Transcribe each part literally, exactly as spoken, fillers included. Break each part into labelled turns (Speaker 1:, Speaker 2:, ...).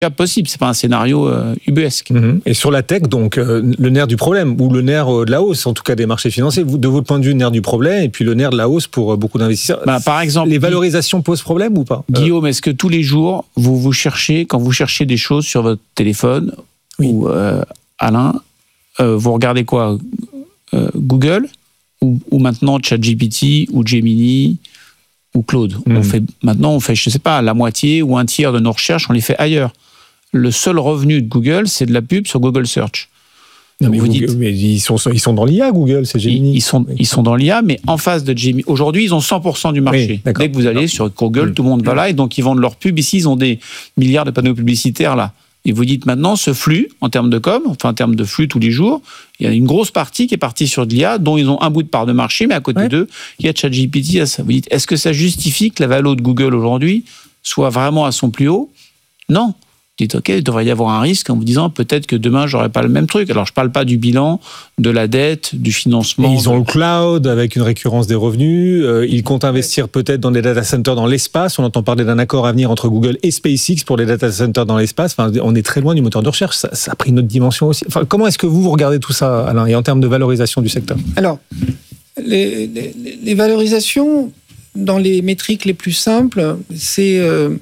Speaker 1: possible, c'est pas un scénario euh, ubuesque.
Speaker 2: Mmh. Et sur la tech, donc, euh, le nerf du problème, ou le nerf euh, de la hausse, en tout cas des marchés financiers, vous, de votre point de vue, le nerf du problème, et puis le nerf de la hausse pour euh, beaucoup d'investisseurs.
Speaker 1: Bah, par exemple,
Speaker 2: les valorisations posent problème ou pas?
Speaker 1: Guillaume, est-ce que tous les jours, vous vous cherchez, quand vous cherchez des choses sur votre téléphone, oui. ou euh, Alain, euh, vous regardez quoi euh, Google ou, ou maintenant ChatGPT ou Gemini ou Claude. Mmh. On fait, maintenant, on fait, je ne sais pas, la moitié ou un tiers de nos recherches, on les fait ailleurs. Le seul revenu de Google, c'est de la pub sur Google Search.
Speaker 2: Non, mais, vous Google, dites, mais ils, sont, ils sont dans l'I A, Google, c'est Gemini.
Speaker 1: Ils, ils, sont, ils sont dans l'I A, mais en face de Gemini. Aujourd'hui, ils ont cent pour cent du marché. Oui, Dès que vous allez sur Google, mmh. tout le monde va là, et donc ils vendent leur pub. Ici, ils ont des milliards de panneaux publicitaires là. Et vous dites maintenant, ce flux, en termes de com, enfin en termes de flux tous les jours, il y a une grosse partie qui est partie sur de l'I A, dont ils ont un bout de part de marché, mais à côté ouais. d'eux, il y a ChatGPT. Ça. Vous dites, est-ce que ça justifie que la valo de Google aujourd'hui soit vraiment à son plus haut? Non. Vous dites, OK, il devrait y avoir un risque en vous disant peut-être que demain, je n'aurai pas le même truc. Alors, je ne parle pas du bilan, de la dette, du financement.
Speaker 2: Et ils ont le cloud avec une récurrence des revenus. Euh, ils comptent investir peut-être dans des data centers dans l'espace. On entend parler d'un accord à venir entre Google et SpaceX pour les data centers dans l'espace. Enfin, on est très loin du moteur de recherche. Ça, ça a pris une autre dimension aussi. Enfin, comment est-ce que vous, vous regardez tout ça, Alain, et en termes de valorisation du secteur?
Speaker 3: Alors, les, les, les valorisations, dans les métriques les plus simples, c'est... Euh,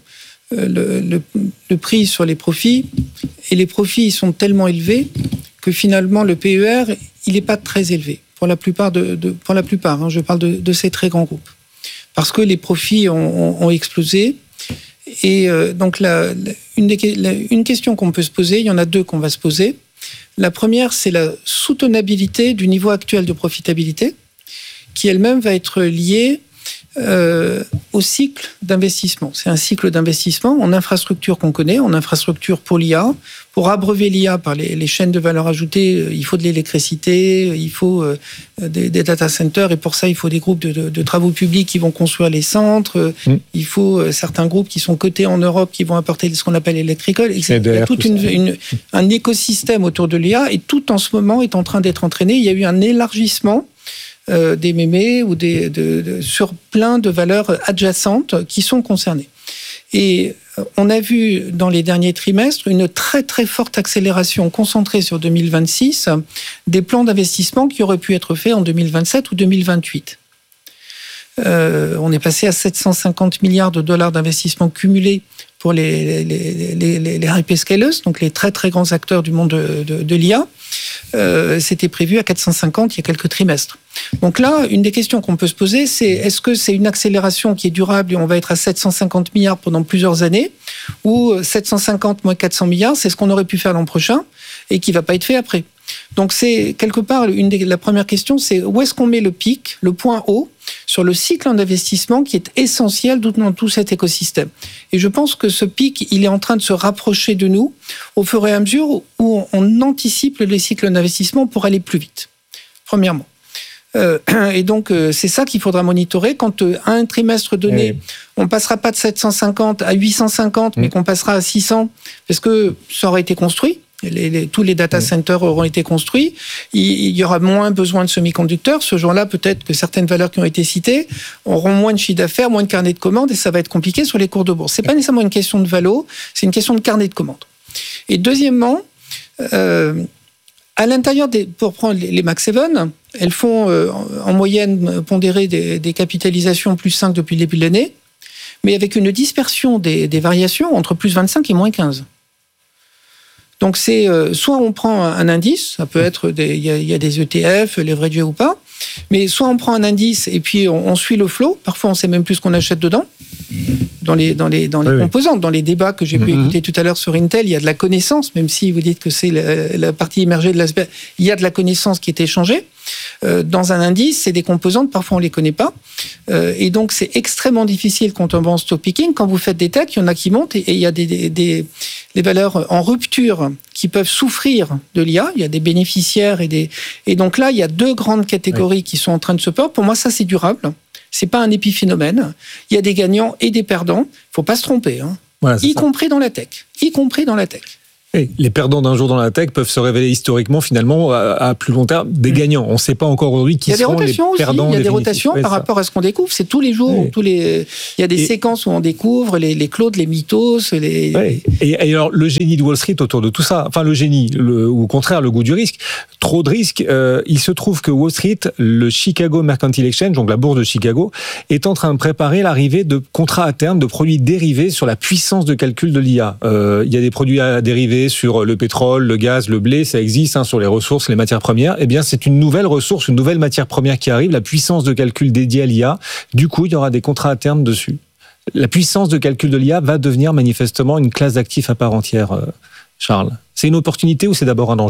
Speaker 3: Le, le, le prix sur les profits, et les profits ils sont tellement élevés que finalement le P E R il n'est pas très élevé pour la plupart de, de pour la plupart hein, je parle de, de ces très grands groupes parce que les profits ont, ont, ont explosé et euh, donc la, la, une, des, la, une question qu'on peut se poser, il y en a deux qu'on va se poser. La première, c'est la soutenabilité du niveau actuel de profitabilité qui elle-même va être liée Euh, au cycle d'investissement. C'est un cycle d'investissement en infrastructure qu'on connaît, en infrastructure pour l'I A. Pour abreuver l'I A par les, les chaînes de valeur ajoutée, il faut de l'électricité, il faut euh, des, des data centers, et pour ça, il faut des groupes de, de, de travaux publics qui vont construire les centres. Mmh. Il faut euh, certains groupes qui sont cotés en Europe qui vont apporter ce qu'on appelle l'électricole. Il y a tout une, une, un écosystème autour de l'I A, et tout en ce moment est en train d'être entraîné. Il y a eu un élargissement Euh, des mémés ou des, de, de, sur plein de valeurs adjacentes qui sont concernées. Et on a vu dans les derniers trimestres une très très forte accélération concentrée sur deux mille vingt-six des plans d'investissement qui auraient pu être faits en deux mille vingt-sept ou deux mille vingt-huit. Euh, on est passé à sept cent cinquante milliards de dollars d'investissement cumulés pour les, les, les, les, les hyperscalers, donc les très très grands acteurs du monde de, de, de l'I A. Euh, c'était prévu à quatre cent cinquante il y a quelques trimestres. Donc là, une des questions qu'on peut se poser, c'est est-ce que c'est une accélération qui est durable et on va être à sept cent cinquante milliards pendant plusieurs années, ou sept cent cinquante moins quatre cents milliards, c'est ce qu'on aurait pu faire l'an prochain et qui ne va pas être fait après. Donc c'est quelque part, une des, la première question, c'est où est-ce qu'on met le pic, le point haut, sur le cycle d'investissement qui est essentiel dans tout cet écosystème. Et je pense que ce pic, il est en train de se rapprocher de nous au fur et à mesure où on anticipe les cycles d'investissement pour aller plus vite, premièrement. Euh, et donc, euh, c'est ça qu'il faudra monitorer. Quand euh, à un trimestre donné, oui. on ne passera pas de sept cent cinquante à huit cent cinquante, mmh. mais qu'on passera à six cents, parce que ça aurait été construit. Les, les, tous les data centers auront été construits. Il, il y aura moins besoin de semi-conducteurs. Ce jour-là, peut-être que certaines valeurs qui ont été citées auront moins de chiffre d'affaires, moins de carnet de commandes, et ça va être compliqué sur les cours de bourse. C'est pas nécessairement une question de valo, c'est une question de carnet de commandes. Et deuxièmement, euh, à l'intérieur des, pour prendre les, les Max sept, elles font euh, en moyenne pondérée des, des capitalisations plus cinq depuis le début de l'année, mais avec une dispersion des, des variations entre plus vingt-cinq et moins quinze. Donc c'est euh, soit on prend un indice, ça peut être des, il y a, il y a des E T F, leveragés ou pas, mais soit on prend un indice et puis on, on suit le flow. Parfois on sait même plus ce qu'on achète dedans, dans les dans les dans les oui, composantes, oui. Dans les débats que j'ai pu mm-hmm. écouter tout à l'heure sur Intel, il y a de la connaissance, même si vous dites que c'est la, la partie immergée de l'aspect, il y a de la connaissance qui est échangée. Euh, dans un indice, c'est des composantes, parfois on les connaît pas, euh, et donc c'est extrêmement difficile quand on va en stock picking. Quand vous faites des techs, il y en a qui montent et, et il y a des, des, des les valeurs en rupture qui peuvent souffrir de l'I A. Il y a des bénéficiaires et des et donc là il y a deux grandes catégories oui. qui sont en train de se perdre. Pour moi, ça c'est durable. C'est pas un épiphénomène. Il y a des gagnants et des perdants. Faut pas se tromper, hein. Voilà, y ça. compris dans la tech, y compris dans la tech.
Speaker 2: Et les perdants d'un jour dans la tech peuvent se révéler historiquement, finalement, à, à plus long terme, des gagnants. On ne sait pas encore aujourd'hui qui seront les perdants.
Speaker 3: Il y a des rotations par rapport à ce qu'on découvre. C'est tous les jours. Oui. Tous les... Il y a des et... séquences où on découvre les, les Claude, les Mythos. Les...
Speaker 2: Oui. Et, et alors, le génie de Wall Street autour de tout ça, enfin le génie, le, ou au contraire, le goût du risque, trop de risques. Euh, il se trouve que Wall Street, le Chicago Mercantile Exchange, donc la bourse de Chicago, est en train de préparer l'arrivée de contrats à terme, de produits dérivés sur la puissance de calcul de l'I A. Euh, il y a des produits à dérivés sur le pétrole, le gaz, le blé, ça existe hein, sur les ressources, les matières premières. Eh bien, c'est une nouvelle ressource, une nouvelle matière première qui arrive, la puissance de calcul dédiée à l'I A. Du coup, il y aura des contrats à terme dessus. La puissance de calcul de l'I A va devenir manifestement une classe d'actifs à part entière, euh, Charles. C'est une opportunité ou c'est d'abord un danger ?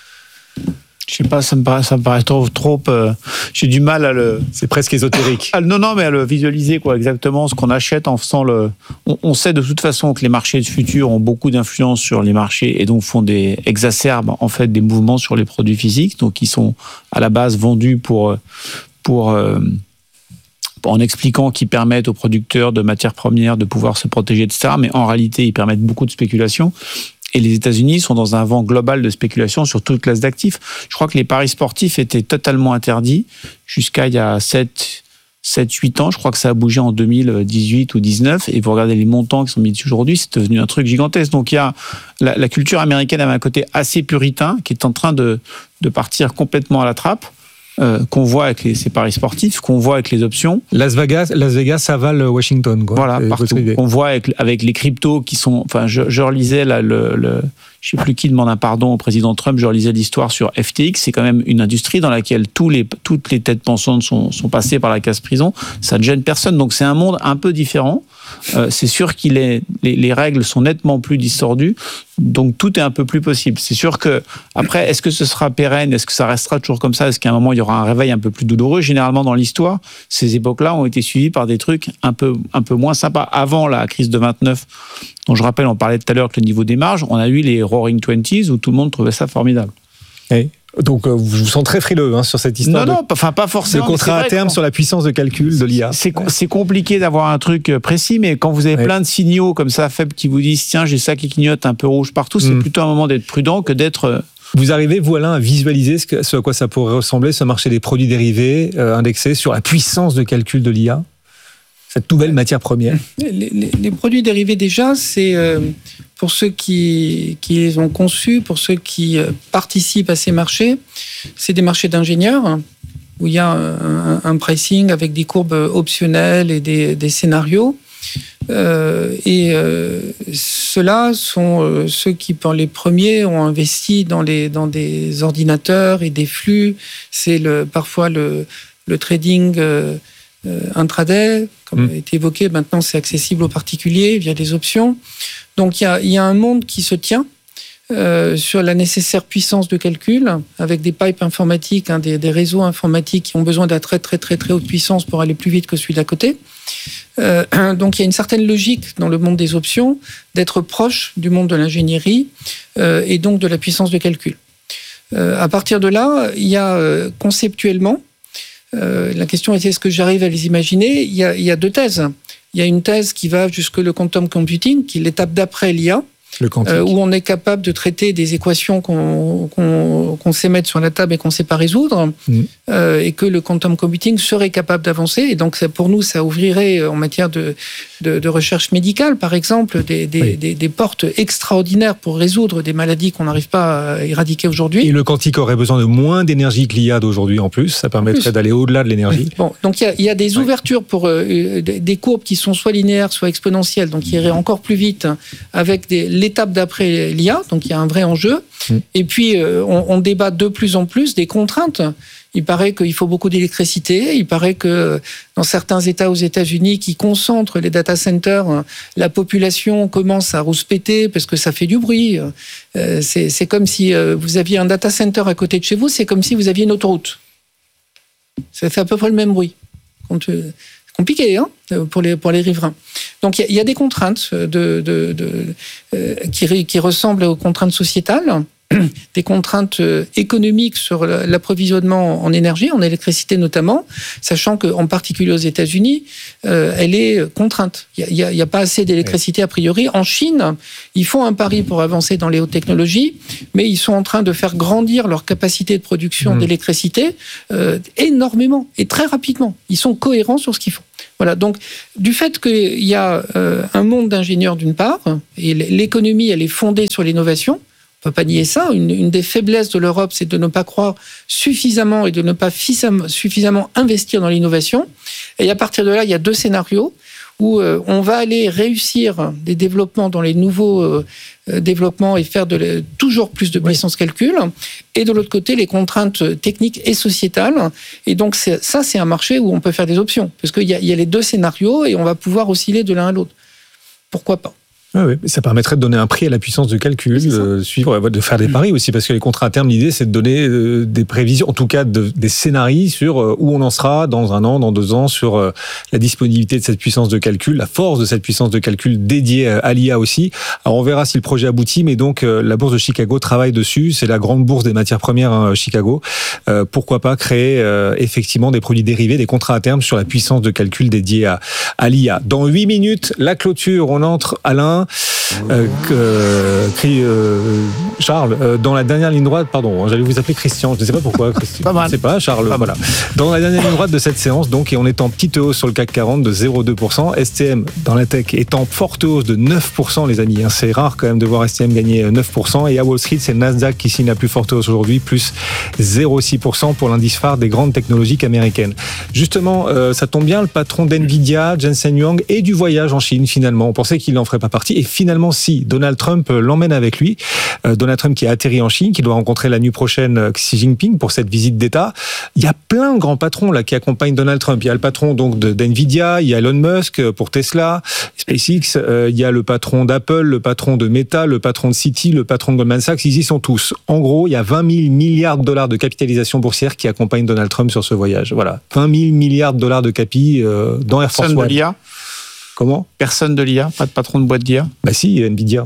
Speaker 1: Je sais pas, ça me paraît, ça me paraît trop, trop euh, j'ai du mal à le...
Speaker 2: C'est presque ésotérique.
Speaker 1: À, non, non, mais à le visualiser, quoi, exactement ce qu'on achète en faisant le... On, on sait de toute façon que les marchés de futur ont beaucoup d'influence sur les marchés et donc font des... exacerbent, en fait, des mouvements sur les produits physiques, donc ils sont à la base vendus pour... pour euh, en expliquant qu'ils permettent aux producteurs de matières premières de pouvoir se protéger, et cetera. Mais en réalité, ils permettent beaucoup de spéculation. Et les États-Unis sont dans un vent global de spéculation sur toute classe d'actifs. Je crois que les paris sportifs étaient totalement interdits jusqu'à il y a sept, huit ans. Je crois que ça a bougé en deux mille dix-huit ou dix-neuf. Et vous regardez les montants qui sont mis dessus aujourd'hui, c'est devenu un truc gigantesque. Donc il y a la, la culture américaine avait un côté assez puritain qui est en train de, de partir complètement à la trappe. Euh, qu'on voit avec les, ces paris sportifs, qu'on voit avec les options.
Speaker 2: Las Vegas, Las Vegas avale Washington, quoi.
Speaker 1: Voilà, partout. On voit avec, avec les cryptos qui sont... Enfin, je, je relisais là, le... le je ne sais plus qui demande un pardon au président Trump, je relisais l'histoire sur F T X, c'est quand même une industrie dans laquelle tous les, toutes les têtes pensantes sont, sont passées par la case prison, ça ne gêne personne, donc c'est un monde un peu différent. Euh, c'est sûr que les, les règles sont nettement plus distordues, donc tout est un peu plus possible. C'est sûr que, après, est-ce que ce sera pérenne, est-ce que ça restera toujours comme ça, est-ce qu'à un moment il y aura un réveil un peu plus douloureux? Généralement dans l'histoire, ces époques-là ont été suivies par des trucs un peu, un peu moins sympas. Avant la crise de vingt-neuf, dont je rappelle, on parlait tout à l'heure que le niveau des marges, on a eu les Roaring Twenties où tout le monde trouvait ça formidable.
Speaker 2: Et donc, euh, je vous sens très frileux hein, sur cette histoire.
Speaker 1: Non,
Speaker 2: de,
Speaker 1: non, enfin pas forcément.
Speaker 2: De contrat à terme sur la puissance de calcul de l'I A.
Speaker 1: C'est, c'est compliqué d'avoir un truc précis, mais quand vous avez ouais. plein de signaux comme ça faibles qui vous disent tiens, j'ai ça qui clignote un peu rouge partout, c'est mmh. plutôt un moment d'être prudent que d'être.
Speaker 2: Vous arrivez, vous Alain, à visualiser ce, que, ce à quoi ça pourrait ressembler, ce marché des produits dérivés euh, indexés sur la puissance de calcul de l'I A, cette nouvelle matière première.
Speaker 3: Les, les, les produits dérivés déjà, c'est euh, pour ceux qui, qui les ont conçus, pour ceux qui euh, participent à ces marchés, c'est des marchés d'ingénieurs où il y a un, un pricing avec des courbes optionnelles et des, des scénarios. Euh, et euh, ceux-là sont euh, ceux qui, pour les premiers, ont investi dans, les, dans des ordinateurs et des flux. C'est le, parfois le, le trading euh, euh, intraday, comme mmh. a été évoqué. Maintenant, c'est accessible aux particuliers via des options. Donc, il y a, y a un monde qui se tient euh, sur la nécessaire puissance de calcul, avec des pipes informatiques, hein, des, des réseaux informatiques qui ont besoin de très, très, très, très haute puissance pour aller plus vite que celui d'à côté. Euh, donc il y a une certaine logique dans le monde des options d'être proche du monde de l'ingénierie euh, et donc de la puissance de calcul. Euh, à partir de là, il y a euh, conceptuellement, euh, la question était est-ce que j'arrive à les imaginer, il y a, il y a deux thèses. Il y a une thèse qui va jusque le quantum computing, qui est l'étape d'après l'I A, euh, où on est capable de traiter des équations qu'on, qu'on, qu'on sait mettre sur la table et qu'on ne sait pas résoudre, mmh. euh, et que le quantum computing serait capable d'avancer. Et donc, ça, pour nous, ça ouvrirait en matière de, de, de recherche médicale, par exemple, des, des, oui. des, des portes extraordinaires pour résoudre des maladies qu'on n'arrive pas à éradiquer aujourd'hui.
Speaker 2: Et le quantique aurait besoin de moins d'énergie que l'I A d'aujourd'hui en plus. Ça permettrait plus. d'aller au-delà de l'énergie.
Speaker 3: Bon, donc, il y a, il y a des ouvertures pour euh, des courbes qui sont soit linéaires, soit exponentielles, donc qui iraient encore plus vite avec des, l'étape d'après l'I A, donc il y a un vrai enjeu. Mmh. Et puis, euh, on, on débat de plus en plus des contraintes. Il paraît qu'il faut beaucoup d'électricité. Il paraît que dans certains États aux États-Unis qui concentrent les data centers, la population commence à rouspéter parce que ça fait du bruit. Euh, c'est, c'est comme si euh, vous aviez un data center à côté de chez vous, c'est comme si vous aviez une autoroute. Ça fait à peu près le même bruit. C'est compliqué, hein, pour les, pour les riverains. Donc, il y, y a des contraintes de, de, de, euh, qui, qui ressemblent aux contraintes sociétales. des contraintes économiques sur l'approvisionnement en énergie, en électricité notamment, sachant qu'en particulier aux États-Unis, euh, elle est contrainte. Il n'y a, a, a pas assez d'électricité a priori. En Chine, ils font un pari pour avancer dans les hautes technologies, mais ils sont en train de faire grandir leur capacité de production mmh. d'électricité euh, énormément et très rapidement. Ils sont cohérents sur ce qu'ils font. Voilà, donc du fait qu'il y a euh, un monde d'ingénieurs d'une part, et l'économie elle est fondée sur l'innovation, on ne peut pas nier ça, une, une des faiblesses de l'Europe c'est de ne pas croire suffisamment et de ne pas suffisamment investir dans l'innovation, et à partir de là il y a deux scénarios où euh, on va aller réussir des développements dans les nouveaux euh, développements et faire de la, toujours plus de puissance oui. calcul, et de l'autre côté les contraintes techniques et sociétales, et donc c'est, ça c'est un marché où on peut faire des options, parce qu'il y a, il y a les deux scénarios et on va pouvoir osciller de l'un à l'autre. Pourquoi pas ?
Speaker 2: Ah oui, ça permettrait de donner un prix à la puissance de calcul, euh, suivre, de faire des paris aussi, parce que les contrats à terme, l'idée c'est de donner euh, des prévisions, en tout cas de, des scénarios sur euh, où on en sera dans un an, dans deux ans, sur euh, la disponibilité de cette puissance de calcul, la force de cette puissance de calcul dédiée à l'I A aussi. Alors on verra si le projet aboutit, mais donc euh, la bourse de Chicago travaille dessus, c'est la grande bourse des matières premières, hein, Chicago. Euh, pourquoi pas créer euh, effectivement des produits dérivés, des contrats à terme sur la puissance de calcul dédiée à, à l'I A. Dans huit minutes, la clôture, on entre, Alain. Euh, euh, euh, Charles, euh, dans la dernière ligne droite, pardon, j'allais vous appeler Christian, je ne sais pas pourquoi, Christian,
Speaker 1: pas mal.
Speaker 2: Je ne sais pas, Charles, pas voilà. Dans la dernière ligne droite de cette séance, donc, et on est en petite hausse sur le C A C quarante de zéro virgule deux pour cent, S T M dans la tech est en forte hausse de neuf pour cent, les amis, hein, c'est rare quand même de voir S T M gagner neuf pour cent, et à Wall Street, c'est le Nasdaq qui signe la plus forte hausse aujourd'hui, plus zéro virgule six pour cent pour l'indice phare des grandes technologiques américaines. Justement, euh, ça tombe bien, le patron d'NVIDIA, Jensen Huang, et du voyage en Chine, finalement. On pensait qu'il n'en ferait pas partie, et finalement, si Donald Trump l'emmène avec lui, euh, Donald Trump qui a atterri en Chine, qui doit rencontrer la nuit prochaine Xi Jinping pour cette visite d'État. Il y a plein de grands patrons là qui accompagnent Donald Trump. Il y a le patron donc de, d'NVIDIA, il y a Elon Musk pour Tesla, SpaceX, euh, il y a le patron d'Apple, le patron de Meta, le patron de Citi, le patron de Goldman Sachs, ils y sont tous. En gros, il y a vingt mille milliards de dollars de capitalisation boursière qui accompagnent Donald Trump sur ce voyage. Voilà, vingt mille milliards de dollars de capi euh, dans Air Force One.
Speaker 1: Personne de l'I A ?
Speaker 2: Comment ?
Speaker 1: Personne de l'I A ? Pas de patron de boîte d'I A ?
Speaker 2: Bah si, NVIDIA.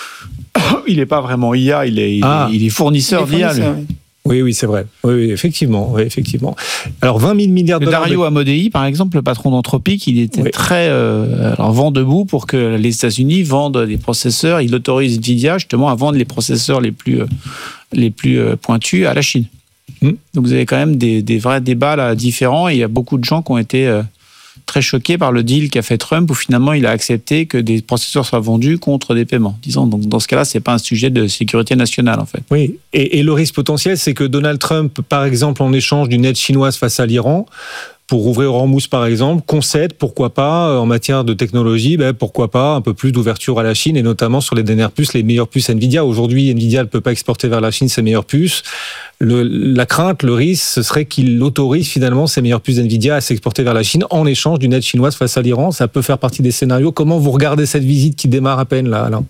Speaker 1: Il n'est pas vraiment I A, il est, il ah. est, il est fournisseur d'I A.
Speaker 2: Oui, oui, c'est vrai. Oui, oui, effectivement, oui, effectivement. Alors, vingt mille milliards de dollars.
Speaker 1: Dario de... Amodei, par exemple, le patron d'Anthropic, il était oui. très euh, alors, vent debout pour que les États-Unis vendent des processeurs. Il autorise NVIDIA justement à vendre les processeurs les plus, euh, les plus euh, pointus à la Chine. Hum. Donc, vous avez quand même des, des vrais débats là, différents, et il y a beaucoup de gens qui ont été euh, très choqués par le deal qu'a fait Trump, où finalement il a accepté que des processeurs soient vendus contre des paiements. Disons, donc dans ce cas-là, c'est pas un sujet de sécurité nationale en fait.
Speaker 2: Oui, et, et le risque potentiel, c'est que Donald Trump, par exemple, en échange d'une aide chinoise face à l'Iran, pour ouvrir Hormuz par exemple, concède, pourquoi pas, en matière de technologie, ben, pourquoi pas un peu plus d'ouverture à la Chine, et notamment sur les dernières puces, les meilleures puces Nvidia. Aujourd'hui, Nvidia ne peut pas exporter vers la Chine ses meilleures puces. Le, la crainte, le risque, ce serait qu'il autorise finalement ses meilleures puces Nvidia à s'exporter vers la Chine en échange d'une aide chinoise face à l'Iran. Ça peut faire partie des scénarios. Comment vous regardez cette visite qui démarre à peine là, Alain ?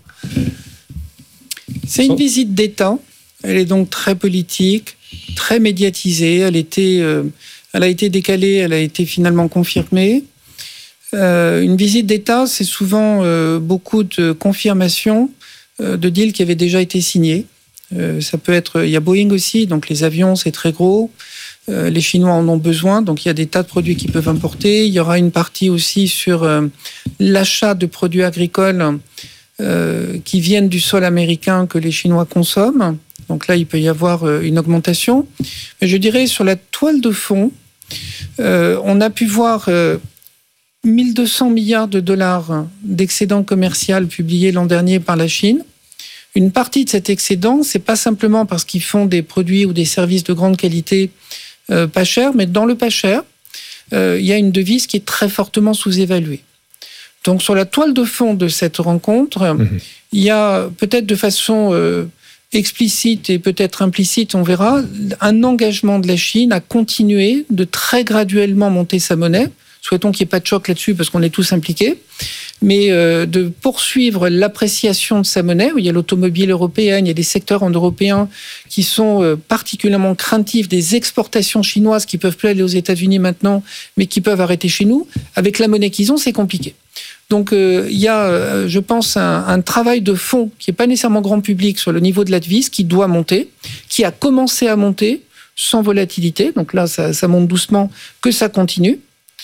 Speaker 3: C'est une visite d'État. Elle est donc très politique, très médiatisée. Elle était... Euh... Elle a été décalée, elle a été finalement confirmée. Euh, une visite d'État, c'est souvent euh, beaucoup de confirmations euh, de deals qui avaient déjà été signés. Euh, ça peut être, il y a Boeing aussi, donc les avions, c'est très gros. Euh, les Chinois en ont besoin, donc il y a des tas de produits qu'ils peuvent importer. Il y aura une partie aussi sur euh, l'achat de produits agricoles euh, qui viennent du sol américain que les Chinois consomment. Donc là, il peut y avoir une augmentation. Mais je dirais, sur la toile de fond, euh, on a pu voir euh, mille deux cents milliards de dollars d'excédent commercial publiés l'an dernier par la Chine. Une partie de cet excédent, c'est pas simplement parce qu'ils font des produits ou des services de grande qualité euh, pas chers, mais dans le pas cher, euh, il y a une devise qui est très fortement sous-évaluée. Donc sur la toile de fond de cette rencontre, mmh. il y a peut-être de façon... Euh, explicite et peut-être implicite, on verra, un engagement de la Chine à continuer de très graduellement monter sa monnaie. Souhaitons qu'il n'y ait pas de choc là-dessus parce qu'on est tous impliqués. Mais euh, de poursuivre l'appréciation de sa monnaie, où il y a l'automobile européenne, il y a des secteurs en européens qui sont euh, particulièrement craintifs des exportations chinoises qui peuvent plus aller aux États-Unis maintenant, mais qui peuvent arrêter chez nous. Avec la monnaie qu'ils ont, c'est compliqué. Donc euh, il y a, euh, je pense, un, un travail de fond qui n'est pas nécessairement grand public sur le niveau de la devise, qui doit monter, qui a commencé à monter sans volatilité. Donc là, ça, ça monte doucement, que ça continue.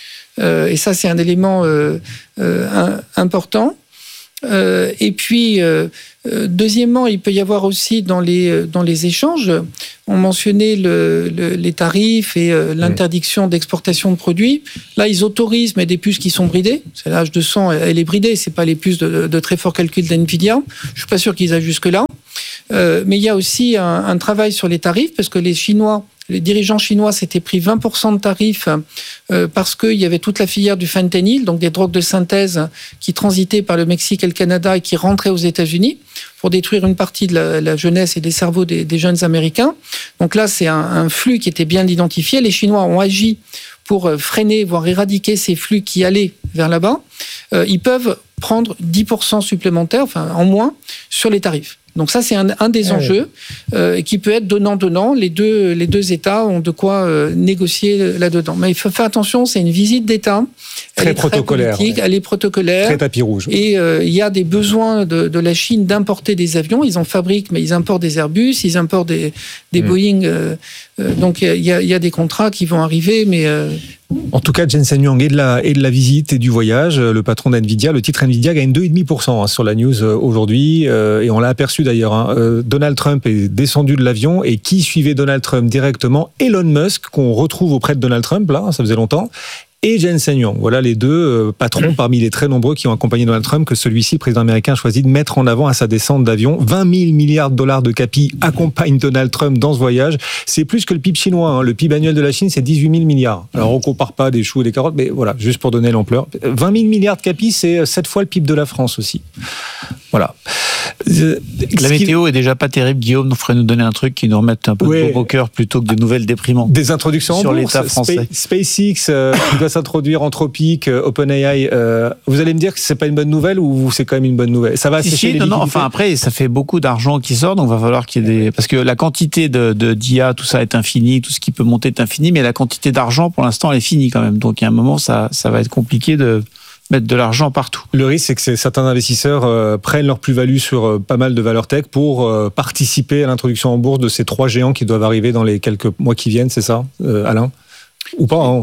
Speaker 3: Euh, et ça, c'est un élément euh, euh, un, important. Euh, et puis, euh, euh, deuxièmement, il peut y avoir aussi dans les, dans les échanges, on mentionnait le, le, les tarifs et euh, l'interdiction d'exportation de produits. Là, ils autorisent, mais des puces qui sont bridées. C'est l'H deux cents, elle est bridée, c'est pas les puces de, de très fort calcul d'NVIDIA. Je suis pas sûr qu'ils aillent jusque-là. Euh, mais il y a aussi un, un travail sur les tarifs, parce que les Chinois, les dirigeants chinois s'étaient pris vingt pour cent de tarifs euh, parce qu'il y avait toute la filière du fentanyl, donc des drogues de synthèse qui transitaient par le Mexique et le Canada et qui rentraient aux États-Unis pour détruire une partie de la, la jeunesse et des cerveaux des, des jeunes Américains. Donc là, c'est un, un flux qui était bien identifié. Les Chinois ont agi pour freiner, voire éradiquer ces flux qui allaient vers là-bas. Euh, ils peuvent prendre dix pour cent supplémentaires, enfin en moins, sur les tarifs. Donc ça, c'est un, un des enjeux euh, qui peut être donnant-donnant. Les deux, les deux États ont de quoi euh, négocier là-dedans. Mais il faut faire attention, c'est une visite d'État.
Speaker 2: Très protocolaire.
Speaker 3: Très politique, elle est protocolaire.
Speaker 2: Très tapis rouge.
Speaker 3: Et euh, il y a des besoins de, de la Chine d'importer des avions. Ils en fabriquent, mais ils importent des Airbus, ils importent des, des mmh. Boeing. Euh, euh, donc il y, y a des contrats qui vont arriver, mais... Euh,
Speaker 2: En tout cas, Jensen Huang et de la et de la visite et du voyage, le patron d'Nvidia, le titre Nvidia gagne deux virgule cinq pour cent hein, sur la news aujourd'hui euh, et on l'a aperçu d'ailleurs. Hein, euh, Donald Trump est descendu de l'avion et qui suivait Donald Trump directement? Elon Musk, qu'on retrouve auprès de Donald Trump là, ça faisait longtemps. Et Jensen Huang. Voilà les deux euh, patrons parmi les très nombreux qui ont accompagné Donald Trump, que celui-ci, le président américain, a choisi de mettre en avant à sa descente d'avion. vingt mille milliards de dollars de capi accompagnent Donald Trump dans ce voyage. C'est plus que le P I B chinois. Hein. Le P I B annuel de la Chine, c'est dix-huit mille milliards. Alors, on compare pas des choux et des carottes, mais voilà, juste pour donner l'ampleur. vingt mille milliards de capi, c'est sept fois le P I B de la France aussi. Voilà.
Speaker 1: La météo est déjà pas terrible, Guillaume. Il faudrait nous donner un truc qui nous remette un peu
Speaker 2: ouais.
Speaker 1: de beau au cœur plutôt que de nouvelles déprimantes.
Speaker 2: Des introductions
Speaker 1: sur
Speaker 2: en bourse.
Speaker 1: l'État français.
Speaker 2: SpaceX euh, qui doit s'introduire en tropique, euh, OpenAI. Euh, vous allez me dire que c'est pas une bonne nouvelle ou c'est quand même une bonne nouvelle? Ça va
Speaker 1: si,
Speaker 2: assécher
Speaker 1: si,
Speaker 2: les
Speaker 1: non, non,
Speaker 2: liquidités.
Speaker 1: enfin après, ça fait beaucoup d'argent qui sort, donc il va falloir qu'il y ait des... Parce que la quantité de, de d'I A, tout ça est infini, tout ce qui peut monter est infini, mais la quantité d'argent, pour l'instant, elle est finie quand même. Donc, il y a un moment, ça, ça va être compliqué de mettre de l'argent partout.
Speaker 2: Le risque, c'est que certains investisseurs euh, prennent leur plus-value sur euh, pas mal de valeurs tech pour euh, participer à l'introduction en bourse de ces trois géants qui doivent arriver dans les quelques mois qui viennent, c'est ça, euh, Alain? Ou pas hein.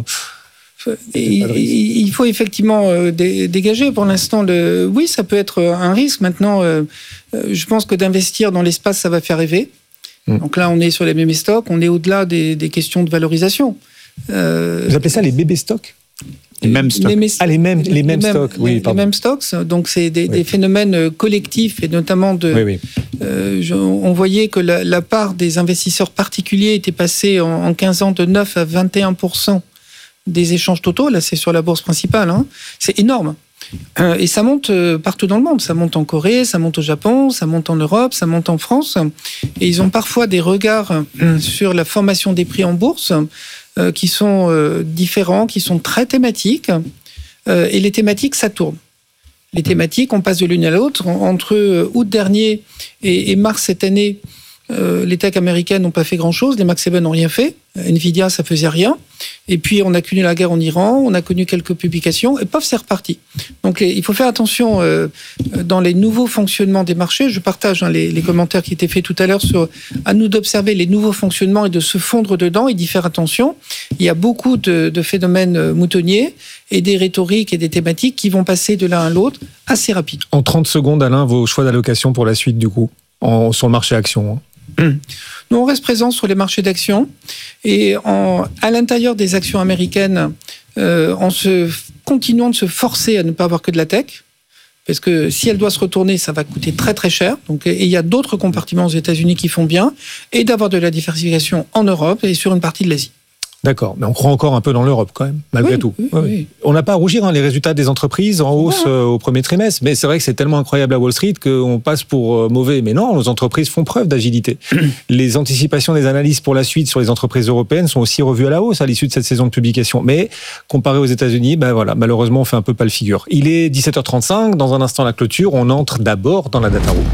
Speaker 3: Il, il faut effectivement euh, dé, dégager. Pour l'instant, le, oui, ça peut être un risque. Maintenant, euh, je pense que d'investir dans l'espace, ça va faire rêver. Mmh. Donc là, on est sur les mêmes stocks, on est au-delà des, des questions de valorisation.
Speaker 2: Euh, Vous appelez ça les bébés stocks?
Speaker 1: Les mêmes stocks.
Speaker 3: Les,
Speaker 2: ah, les mêmes, les, les mêmes stocks. Oui,
Speaker 3: les, les mêmes stocks. Donc, c'est des, oui. des phénomènes collectifs et notamment de.
Speaker 2: Oui, oui.
Speaker 3: Euh, je, on voyait que la, la part des investisseurs particuliers était passée en, en quinze ans de neuf à vingt et un pour cent des échanges totaux. Là, c'est sur la bourse principale. Hein. C'est énorme. Euh, et ça monte partout dans le monde. Ça monte en Corée, ça monte au Japon, ça monte en Europe, ça monte en France. Et ils ont parfois des regards sur la formation des prix en bourse euh, qui sont euh, différents, qui sont très thématiques. Euh, et les thématiques, ça tourne. Les thématiques, on passe de l'une à l'autre. Entre août dernier et, et mars cette année, euh, les techs américaines n'ont pas fait grand-chose. Les Max sept n'ont rien fait. Nvidia, ça faisait rien. Et puis, on a connu la guerre en Iran, on a connu quelques publications, et paf, c'est reparti. Donc, les, il faut faire attention euh, dans les nouveaux fonctionnements des marchés. Je partage hein, les, les commentaires qui étaient faits tout à l'heure sur à nous d'observer les nouveaux fonctionnements et de se fondre dedans et d'y faire attention. Il y a beaucoup de, de phénomènes moutonniers et des rhétoriques et des thématiques qui vont passer de l'un à l'autre assez rapide.
Speaker 2: En trente secondes, Alain, vos choix d'allocation pour la suite, du coup, en, sur le marché action. Hein.
Speaker 3: Nous, on reste présents sur les marchés d'actions et en, à l'intérieur des actions américaines, euh, en se continuant de se forcer à ne pas avoir que de la tech, parce que si elle doit se retourner, ça va coûter très très cher. Donc, et il y a d'autres compartiments aux États-Unis qui font bien, et d'avoir de la diversification en Europe et sur une partie de l'Asie.
Speaker 2: D'accord, mais on croit encore un peu dans l'Europe quand même, malgré
Speaker 3: oui,
Speaker 2: tout.
Speaker 3: Oui,
Speaker 2: oui.
Speaker 3: Oui.
Speaker 2: On n'a pas à rougir, hein, les résultats des entreprises en hausse ouais. euh, au premier trimestre, mais c'est vrai que c'est tellement incroyable à Wall Street qu'on passe pour euh, mauvais. Mais non, nos entreprises font preuve d'agilité. Les anticipations des analystes pour la suite sur les entreprises européennes sont aussi revues à la hausse à l'issue de cette saison de publication. Mais comparé aux États-Unis, ben voilà, malheureusement, on fait un peu pas le figure. Il est dix-sept heures trente-cinq, dans un instant la clôture, on entre d'abord dans la data room.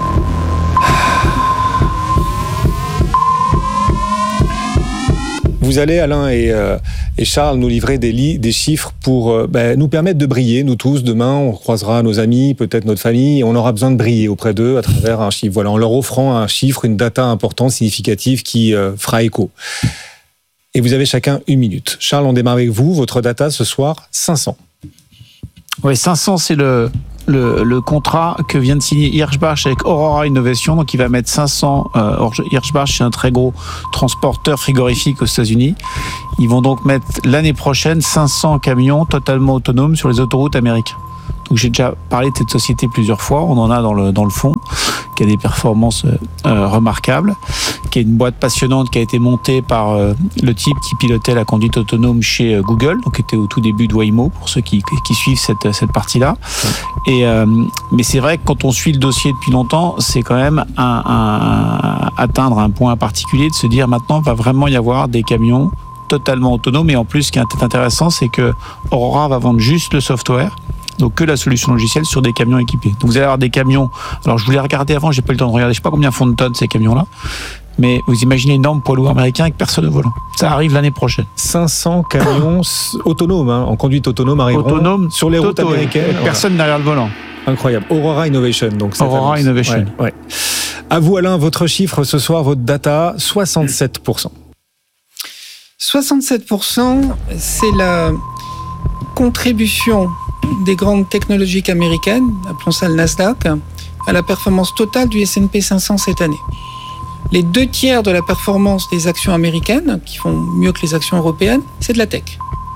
Speaker 2: Vous Vous allez, Alain et, euh, et Charles, nous livrer des, li- des chiffres pour euh, ben, nous permettre de briller, nous tous. Demain, on croisera nos amis, peut-être notre famille, et on aura besoin de briller auprès d'eux à travers un chiffre. Voilà, en leur offrant un chiffre, une data importante, significative, qui euh, fera écho. Et vous avez chacun une minute. Charles, on démarre avec vous. Votre data ce soir, cinq cents.
Speaker 1: Oui, cinq cents, c'est le, le, le contrat que vient de signer Hirschbach avec Aurora Innovation. Donc, il va mettre cinq cents. Euh, Hirschbach, c'est un très gros transporteur frigorifique aux États-Unis. Ils vont donc mettre l'année prochaine cinq cents camions totalement autonomes sur les autoroutes américaines. Donc, j'ai déjà parlé de cette société plusieurs fois. On en a dans le, dans le fond, qui a des performances euh, remarquables, qui est une boîte passionnante qui a été montée par euh, le type qui pilotait la conduite autonome chez euh, Google, donc qui était au tout début de Waymo, pour ceux qui, qui suivent cette, cette partie-là. Et, euh, mais c'est vrai que quand on suit le dossier depuis longtemps, c'est quand même un, un, un, atteindre un point particulier de se dire maintenant, il va vraiment y avoir des camions totalement autonomes. Et en plus, ce qui est intéressant, c'est que Aurora va vendre juste le software. Donc que la solution logicielle sur des camions équipés. Donc vous allez avoir des camions. Alors je voulais regarder avant, j'ai pas eu le temps de regarder. Je sais pas combien font de tonnes ces camions-là. Mais vous imaginez une énorme poids lourd américain avec personne au volant. Ça arrive l'année prochaine.
Speaker 2: cinq cents camions autonomes, hein, en conduite autonome arriveront
Speaker 1: autonome,
Speaker 2: sur les routes américaines.
Speaker 1: Avec personne voilà. Derrière le volant.
Speaker 2: Incroyable. Aurora Innovation. Donc
Speaker 1: Aurora
Speaker 2: annonce.
Speaker 1: Innovation.
Speaker 2: Ouais, ouais. À vous Alain, votre chiffre ce soir, votre data, soixante-sept pour cent.
Speaker 3: soixante-sept pour cent, c'est la contribution des grandes technologies américaines, appelons ça le Nasdaq, à la performance totale du S and P cinq cents cette année. Les deux tiers de la performance des actions américaines, qui font mieux que les actions européennes, c'est de la tech.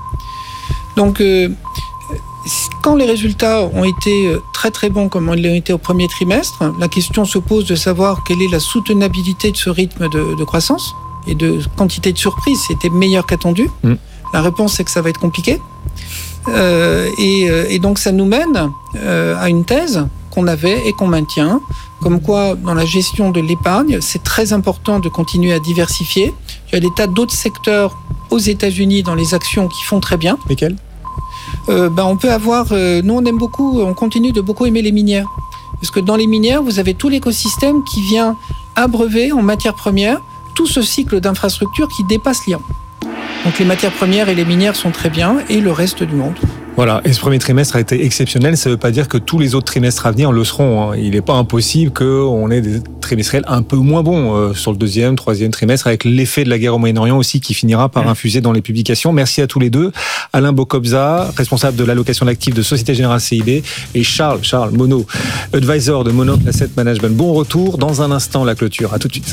Speaker 3: Donc, euh, quand les résultats ont été très très bons comme ils l'ont été au premier trimestre, la question se pose de savoir quelle est la soutenabilité de ce rythme de, de croissance et de quantité de surprises. C'était meilleur qu'attendu. Mmh. La réponse, c'est que ça va être compliqué. Euh, et, et donc ça nous mène euh, à une thèse qu'on avait et qu'on maintient, comme quoi dans la gestion de l'épargne, c'est très important de continuer à diversifier. Il y a des tas d'autres secteurs aux États-Unis dans les actions qui font très bien.
Speaker 2: Lesquels ?
Speaker 3: euh, ben on peut avoir, euh, nous on aime beaucoup, on continue de beaucoup aimer les minières, parce que dans les minières, vous avez tout l'écosystème qui vient abreuver en matières premières tout ce cycle d'infrastructures qui dépasse l'I A M. Donc les matières premières et les minières sont très bien, et le reste du monde.
Speaker 2: Voilà, et ce premier trimestre a été exceptionnel. Ça ne veut pas dire que tous les autres trimestres à venir le seront. Il n'est pas impossible qu'on ait des trimestriels un peu moins bons euh, sur le deuxième, troisième trimestre, avec l'effet de la guerre au Moyen-Orient aussi qui finira par infuser dans les publications. Merci à tous les deux. Alain Bokobza, responsable de l'allocation d'actifs de Société Générale C I B, et Charles, Charles Monod, advisor de Monocle Asset Management. Bon retour. Dans un instant, la clôture. À tout de suite.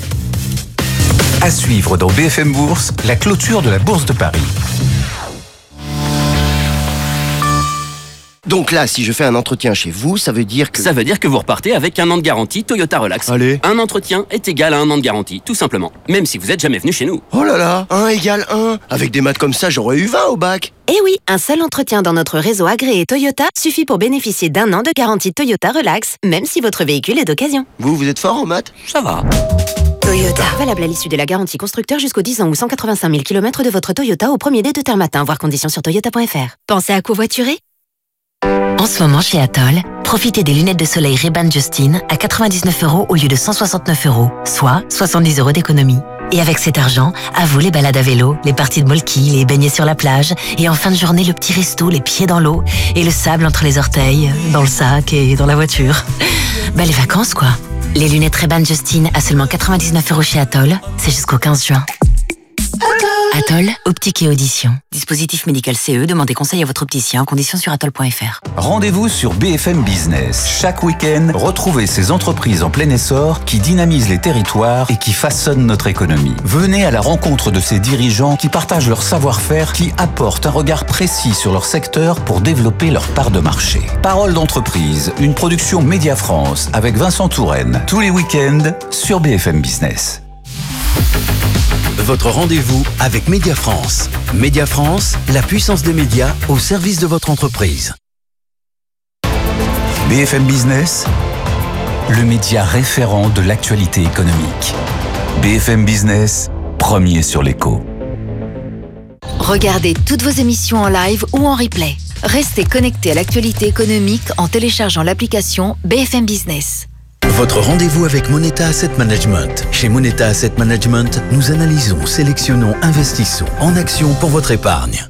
Speaker 4: À suivre dans B F M Bourse, la clôture de la Bourse de Paris.
Speaker 5: Donc là, si je fais un entretien chez vous, ça veut dire que...
Speaker 6: Ça veut dire que vous repartez avec un an de garantie Toyota Relax.
Speaker 5: Allez.
Speaker 6: Un entretien est égal à un an de garantie, tout simplement. Même si vous n'êtes jamais venu chez nous.
Speaker 5: Oh là là, un égale un. Avec des maths comme ça, j'aurais eu vingt au bac.
Speaker 7: Eh oui, un seul entretien dans notre réseau agréé Toyota suffit pour bénéficier d'un an de garantie Toyota Relax, même si votre véhicule est d'occasion.
Speaker 5: Vous, vous êtes fort en maths ?
Speaker 6: Ça va.
Speaker 7: Toyota. Valable à l'issue de la garantie constructeur jusqu'aux dix ans ou cent quatre-vingt-cinq mille kilomètres de votre Toyota au premier dé de terme matin, voire conditions sur toyota point f r. Pensez à covoiturer ? En ce moment chez Atoll, profitez des lunettes de soleil Ray-Ban Justine à quatre-vingt-dix-neuf euros au lieu de cent soixante-neuf euros, soit soixante-dix euros d'économie. Et avec cet argent, à vous les balades à vélo, les parties de molki, les baignets sur la plage, et en fin de journée le petit resto, les pieds dans l'eau, et le sable entre les orteils, dans le sac et dans la voiture. Bah les vacances quoi. Les lunettes Ray-Ban Justine à seulement quatre-vingt-dix-neuf euros chez Atoll, c'est jusqu'au quinze juin. Atoll, optique et audition. Dispositif médical C E, demandez conseil à votre opticien en conditions sur atoll point f r.
Speaker 4: Rendez-vous sur B F M Business. Chaque week-end, retrouvez ces entreprises en plein essor qui dynamisent les territoires et qui façonnent notre économie. Venez à la rencontre de ces dirigeants qui partagent leur savoir-faire, qui apportent un regard précis sur leur secteur pour développer leur part de marché. Parole d'entreprise, une production Média France avec Vincent Touraine. Tous les week-ends sur B F M Business.
Speaker 8: Votre rendez-vous avec Média France. Média France, la puissance des médias au service de votre entreprise.
Speaker 4: B F M Business, le média référent de l'actualité économique. B F M Business, premier sur l'écho.
Speaker 7: Regardez toutes vos émissions en live ou en replay. Restez connectés à l'actualité économique en téléchargeant l'application B F M Business.
Speaker 8: Votre rendez-vous avec Moneta Asset Management. Chez Moneta Asset Management, nous analysons, sélectionnons, investissons en actions pour votre épargne.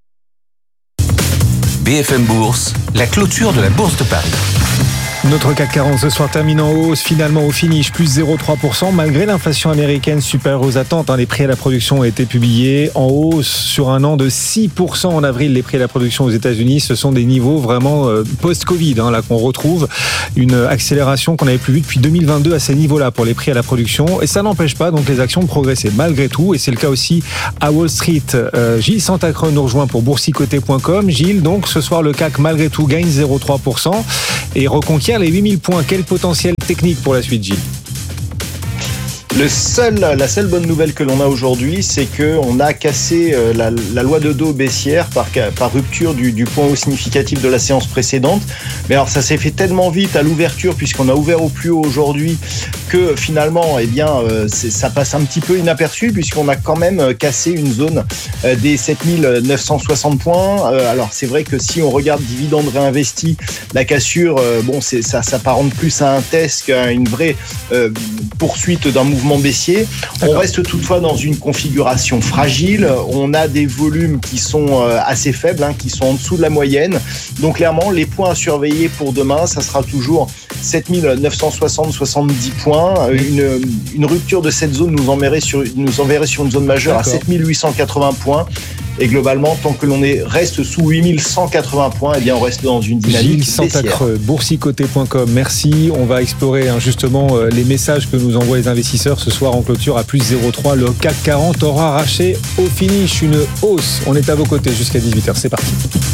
Speaker 4: B F M Bourse, la clôture de la Bourse de Paris.
Speaker 2: Notre C A C quarante ce soir termine en hausse, finalement au finish, plus zéro virgule trois pour cent, malgré l'inflation américaine supérieure aux attentes. Les prix à la production ont été publiés en hausse sur un an de six pour cent en avril. Les prix à la production aux États-Unis, ce sont des niveaux vraiment post-Covid, hein, là qu'on retrouve une accélération qu'on n'avait plus vue depuis deux mille vingt-deux à ces niveaux-là pour les prix à la production. Et ça n'empêche pas donc les actions de progresser malgré tout. Et c'est le cas aussi à Wall Street. Euh, Gilles Santacreux nous rejoint pour boursicoté point com. Gilles, donc ce soir le C A C malgré tout gagne zéro virgule trois pour cent et reconquiert les huit mille points. Quel potentiel technique pour la suite, Gilles ?
Speaker 9: Le seul, la seule bonne nouvelle que l'on a aujourd'hui, c'est qu'on a cassé la, la loi de Dow baissière par, par rupture du, du point haut significatif de la séance précédente. Mais alors ça s'est fait tellement vite à l'ouverture, puisqu'on a ouvert au plus haut aujourd'hui, que finalement, eh bien, euh, ça passe un petit peu inaperçu, puisqu'on a quand même cassé une zone euh, des sept mille neuf cent soixante points. Euh, alors c'est vrai que si on regarde dividendes réinvestis, la cassure, euh, bon, c'est, ça s'apparente plus à un test qu'à une vraie euh, poursuite d'un mouvement baissier. On D'accord. reste toutefois dans une configuration fragile. On a des volumes qui sont assez faibles, hein, qui sont en dessous de la moyenne. Donc clairement, les points à surveiller pour demain, ça sera toujours sept mille neuf cent soixante virgule soixante-dix points. Une, une rupture de cette zone nous enverrait sur, nous enverrait sur une zone majeure D'accord. à sept mille huit cent quatre-vingts points. Et globalement, tant que l'on est, reste sous huit mille cent quatre-vingts points, eh bien, on reste dans une dynamique
Speaker 2: Gilles Santacreux, boursicoté point com, merci. On va explorer hein, justement euh, les messages que nous envoient les investisseurs ce soir en clôture à plus zéro virgule trois. Le C A C quarante aura arraché au finish une hausse. On est à vos côtés jusqu'à dix-huit heures. C'est parti.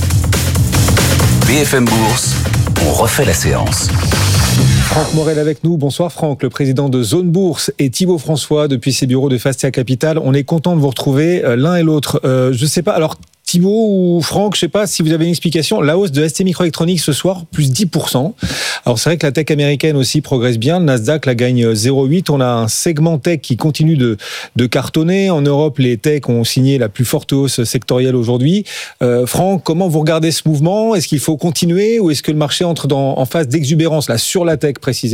Speaker 4: B F M Bourse, on refait la séance.
Speaker 2: Franck Morel avec nous. Bonsoir Franck, le président de Zone Bourse, et Thibaut François depuis ses bureaux de Fastia Capital. On est content de vous retrouver euh, l'un et l'autre. Euh, je sais pas, alors Thibaut ou Franck, je sais pas si vous avez une explication. La hausse de S T Microelectronics ce soir, plus dix pour cent. Alors c'est vrai que la tech américaine aussi progresse bien. Le Nasdaq la gagne zéro virgule huit. On a un segment tech qui continue de, de cartonner. En Europe, les techs ont signé la plus forte hausse sectorielle aujourd'hui. Euh, Franck, comment vous regardez ce mouvement ? Est-ce qu'il faut continuer ou est-ce que le marché entre dans, en phase d'exubérance là sur la tech précisément ?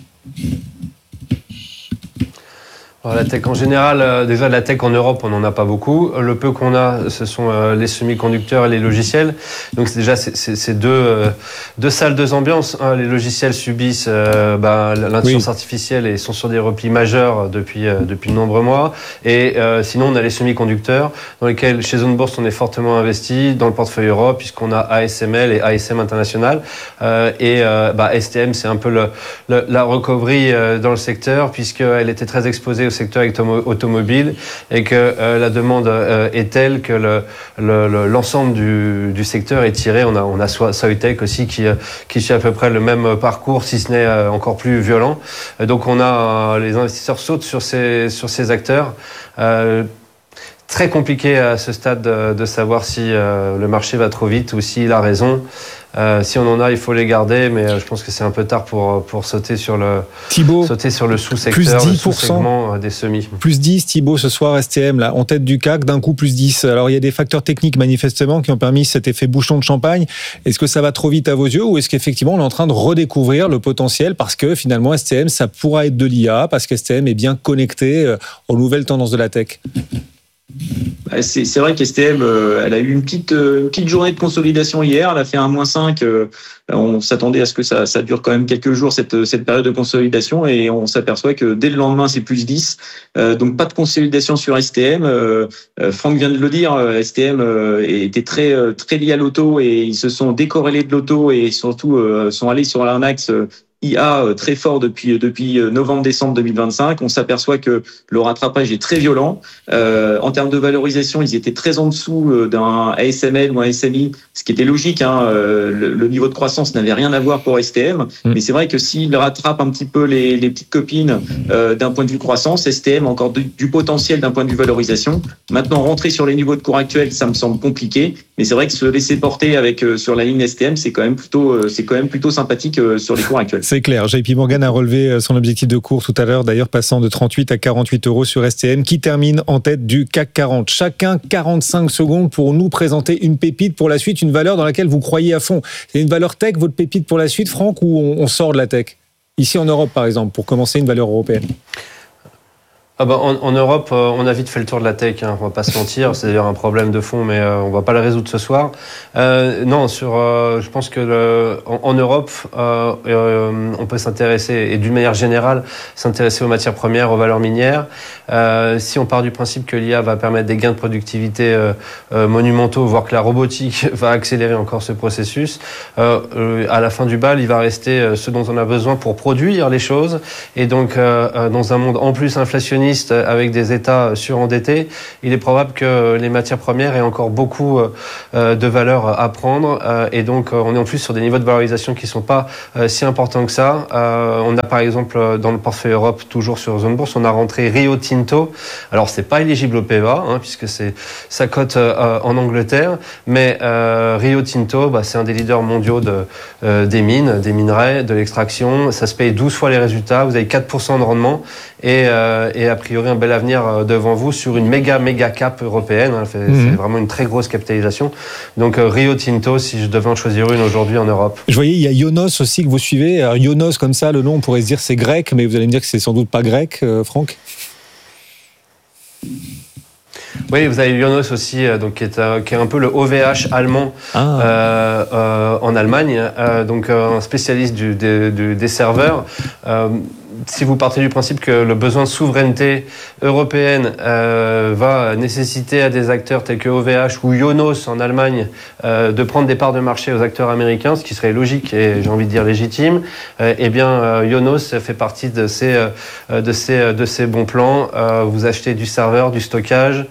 Speaker 10: Alors, la tech en général, euh, déjà la tech en Europe, on n'en a pas beaucoup. Le peu qu'on a, ce sont euh, les semi-conducteurs et les logiciels. Donc c'est déjà c'est, c'est, c'est deux, euh, deux salles, deux ambiances. Hein, les logiciels subissent euh, bah, l'intelligence oui. artificielle et sont sur des replis majeurs depuis euh, depuis de nombreux mois. Et euh, sinon, on a les semi-conducteurs dans lesquels chez Zone Bourse on est fortement investi dans le portefeuille Europe puisqu'on a A S M L et A S M International. Euh, et euh, bah, S T M, c'est un peu le, le, la recovery euh, dans le secteur puisqu'elle était très exposée secteur automobile et que euh, la demande euh, est telle que le, le, le, l'ensemble du, du secteur est tiré. On a, on a Soitec aussi qui, qui suit à peu près le même parcours, si ce n'est euh, encore plus violent. Et donc on a euh, les investisseurs sautent sur ces, sur ces acteurs. Euh, très compliqué à ce stade de, de savoir si euh, le marché va trop vite ou s'il a raison. Euh, si on en a, il faut les garder, mais euh, je pense que c'est un peu tard pour pour sauter sur le
Speaker 2: Thibaut,
Speaker 10: sauter sur le sous-secteur, le sous-segment des semis.
Speaker 2: Plus dix, Thibaut, ce soir, S T M, là, en tête du C A C, d'un coup plus dix. Alors, il y a des facteurs techniques, manifestement, qui ont permis cet effet bouchon de champagne. Est-ce que ça va trop vite à vos yeux ou est-ce qu'effectivement, on est en train de redécouvrir le potentiel parce que finalement, S T M, ça pourra être de l'I A, parce que S T M est bien connecté aux nouvelles tendances de la tech?
Speaker 11: C'est, c'est vrai qu'S T M, euh, elle a eu une petite, euh, une petite journée de consolidation hier. Elle a fait un moins cinq. Euh, on s'attendait à ce que ça, ça dure quand même quelques jours, cette, cette période de consolidation. Et on s'aperçoit que dès le lendemain, c'est plus dix. Euh, donc, pas de consolidation sur S T M. Euh, Franck vient de le dire, S T M euh, était très, très lié à l'auto et ils se sont décorrélés de l'auto et surtout euh, sont allés sur un axe euh, I A très fort depuis depuis novembre-décembre deux mille vingt-cinq. On s'aperçoit que le rattrapage est très violent. Euh, en termes de valorisation, ils étaient très en dessous d'un A S M L ou un S M I, ce qui était logique. Hein. Le, le niveau de croissance n'avait rien à voir pour S T M. Mmh. Mais c'est vrai que s'il rattrape un petit peu les, les petites copines euh, d'un point de vue croissance, S T M a encore du, du potentiel d'un point de vue valorisation. Maintenant, rentrer sur les niveaux de cours actuels, ça me semble compliqué. Mais c'est vrai que se laisser porter avec euh, sur la ligne S T M, c'est quand même plutôt euh, c'est quand même plutôt sympathique euh, sur les cours actuels.
Speaker 2: C'est clair. J P Morgan a relevé son objectif de cours tout à l'heure, d'ailleurs passant de trente-huit à quarante-huit euros sur S T M, qui termine en tête du C A C quarante. Chacun quarante-cinq secondes pour nous présenter une pépite pour la suite, une valeur dans laquelle vous croyez à fond. C'est une valeur tech, votre pépite pour la suite, Franck, ou on, on sort de la tech ? Ici en Europe, par exemple, pour commencer une valeur européenne.
Speaker 10: Ah bah en, en Europe, euh, on a vite fait le tour de la tech, hein, on va pas se mentir, c'est d'ailleurs un problème de fond, mais euh, on va pas le résoudre ce soir. Euh, non, sur, euh, je pense que le, en, en Europe, euh, euh, on peut s'intéresser, et d'une manière générale, s'intéresser aux matières premières, aux valeurs minières. Euh, si on part du principe que l'I A va permettre des gains de productivité euh, euh, monumentaux, voire que la robotique va accélérer encore ce processus, euh, euh, à la fin du bal, il va rester euh, ce dont on a besoin pour produire les choses, et donc euh, dans un monde en plus inflationniste, avec des États surendettés, il est probable que les matières premières aient encore beaucoup de valeur à prendre, et donc on est en plus sur des niveaux de valorisation qui ne sont pas si importants que ça. On a par exemple dans le portefeuille Europe, toujours sur Zone Bourse, on a rentré Rio Tinto. Alors c'est pas éligible au P E A, hein, puisque c'est sa cote en Angleterre, mais euh, Rio Tinto, bah, c'est un des leaders mondiaux de, euh, des mines, des minerais, de l'extraction. Ça se paye douze fois les résultats, vous avez quatre pour cent de rendement, et, euh, et a priori un bel avenir devant vous sur une méga méga cap européenne. C'est mmh. vraiment une très grosse capitalisation. Donc Rio Tinto, si je devais en choisir une aujourd'hui en Europe.
Speaker 2: Je voyais, il y a Ionos aussi que vous suivez. Alors, Ionos, comme ça, le nom, on pourrait se dire c'est grec, mais vous allez me dire que c'est sans doute pas grec, euh, Franck.
Speaker 10: Oui, vous avez Ionos aussi, donc qui est, euh, qui est un peu le O V H allemand ah. euh, euh, en Allemagne, euh, donc euh, un spécialiste du, des, du, des serveurs. Euh, si vous partez du principe que le besoin de souveraineté européenne euh, va nécessiter à des acteurs tels que O V H ou Ionos en Allemagne euh, de prendre des parts de marché aux acteurs américains, ce qui serait logique et j'ai envie de dire légitime, euh, eh bien euh, Ionos fait partie de ces, euh, de ces, de ces bons plans. Euh, vous achetez du serveur, du stockage,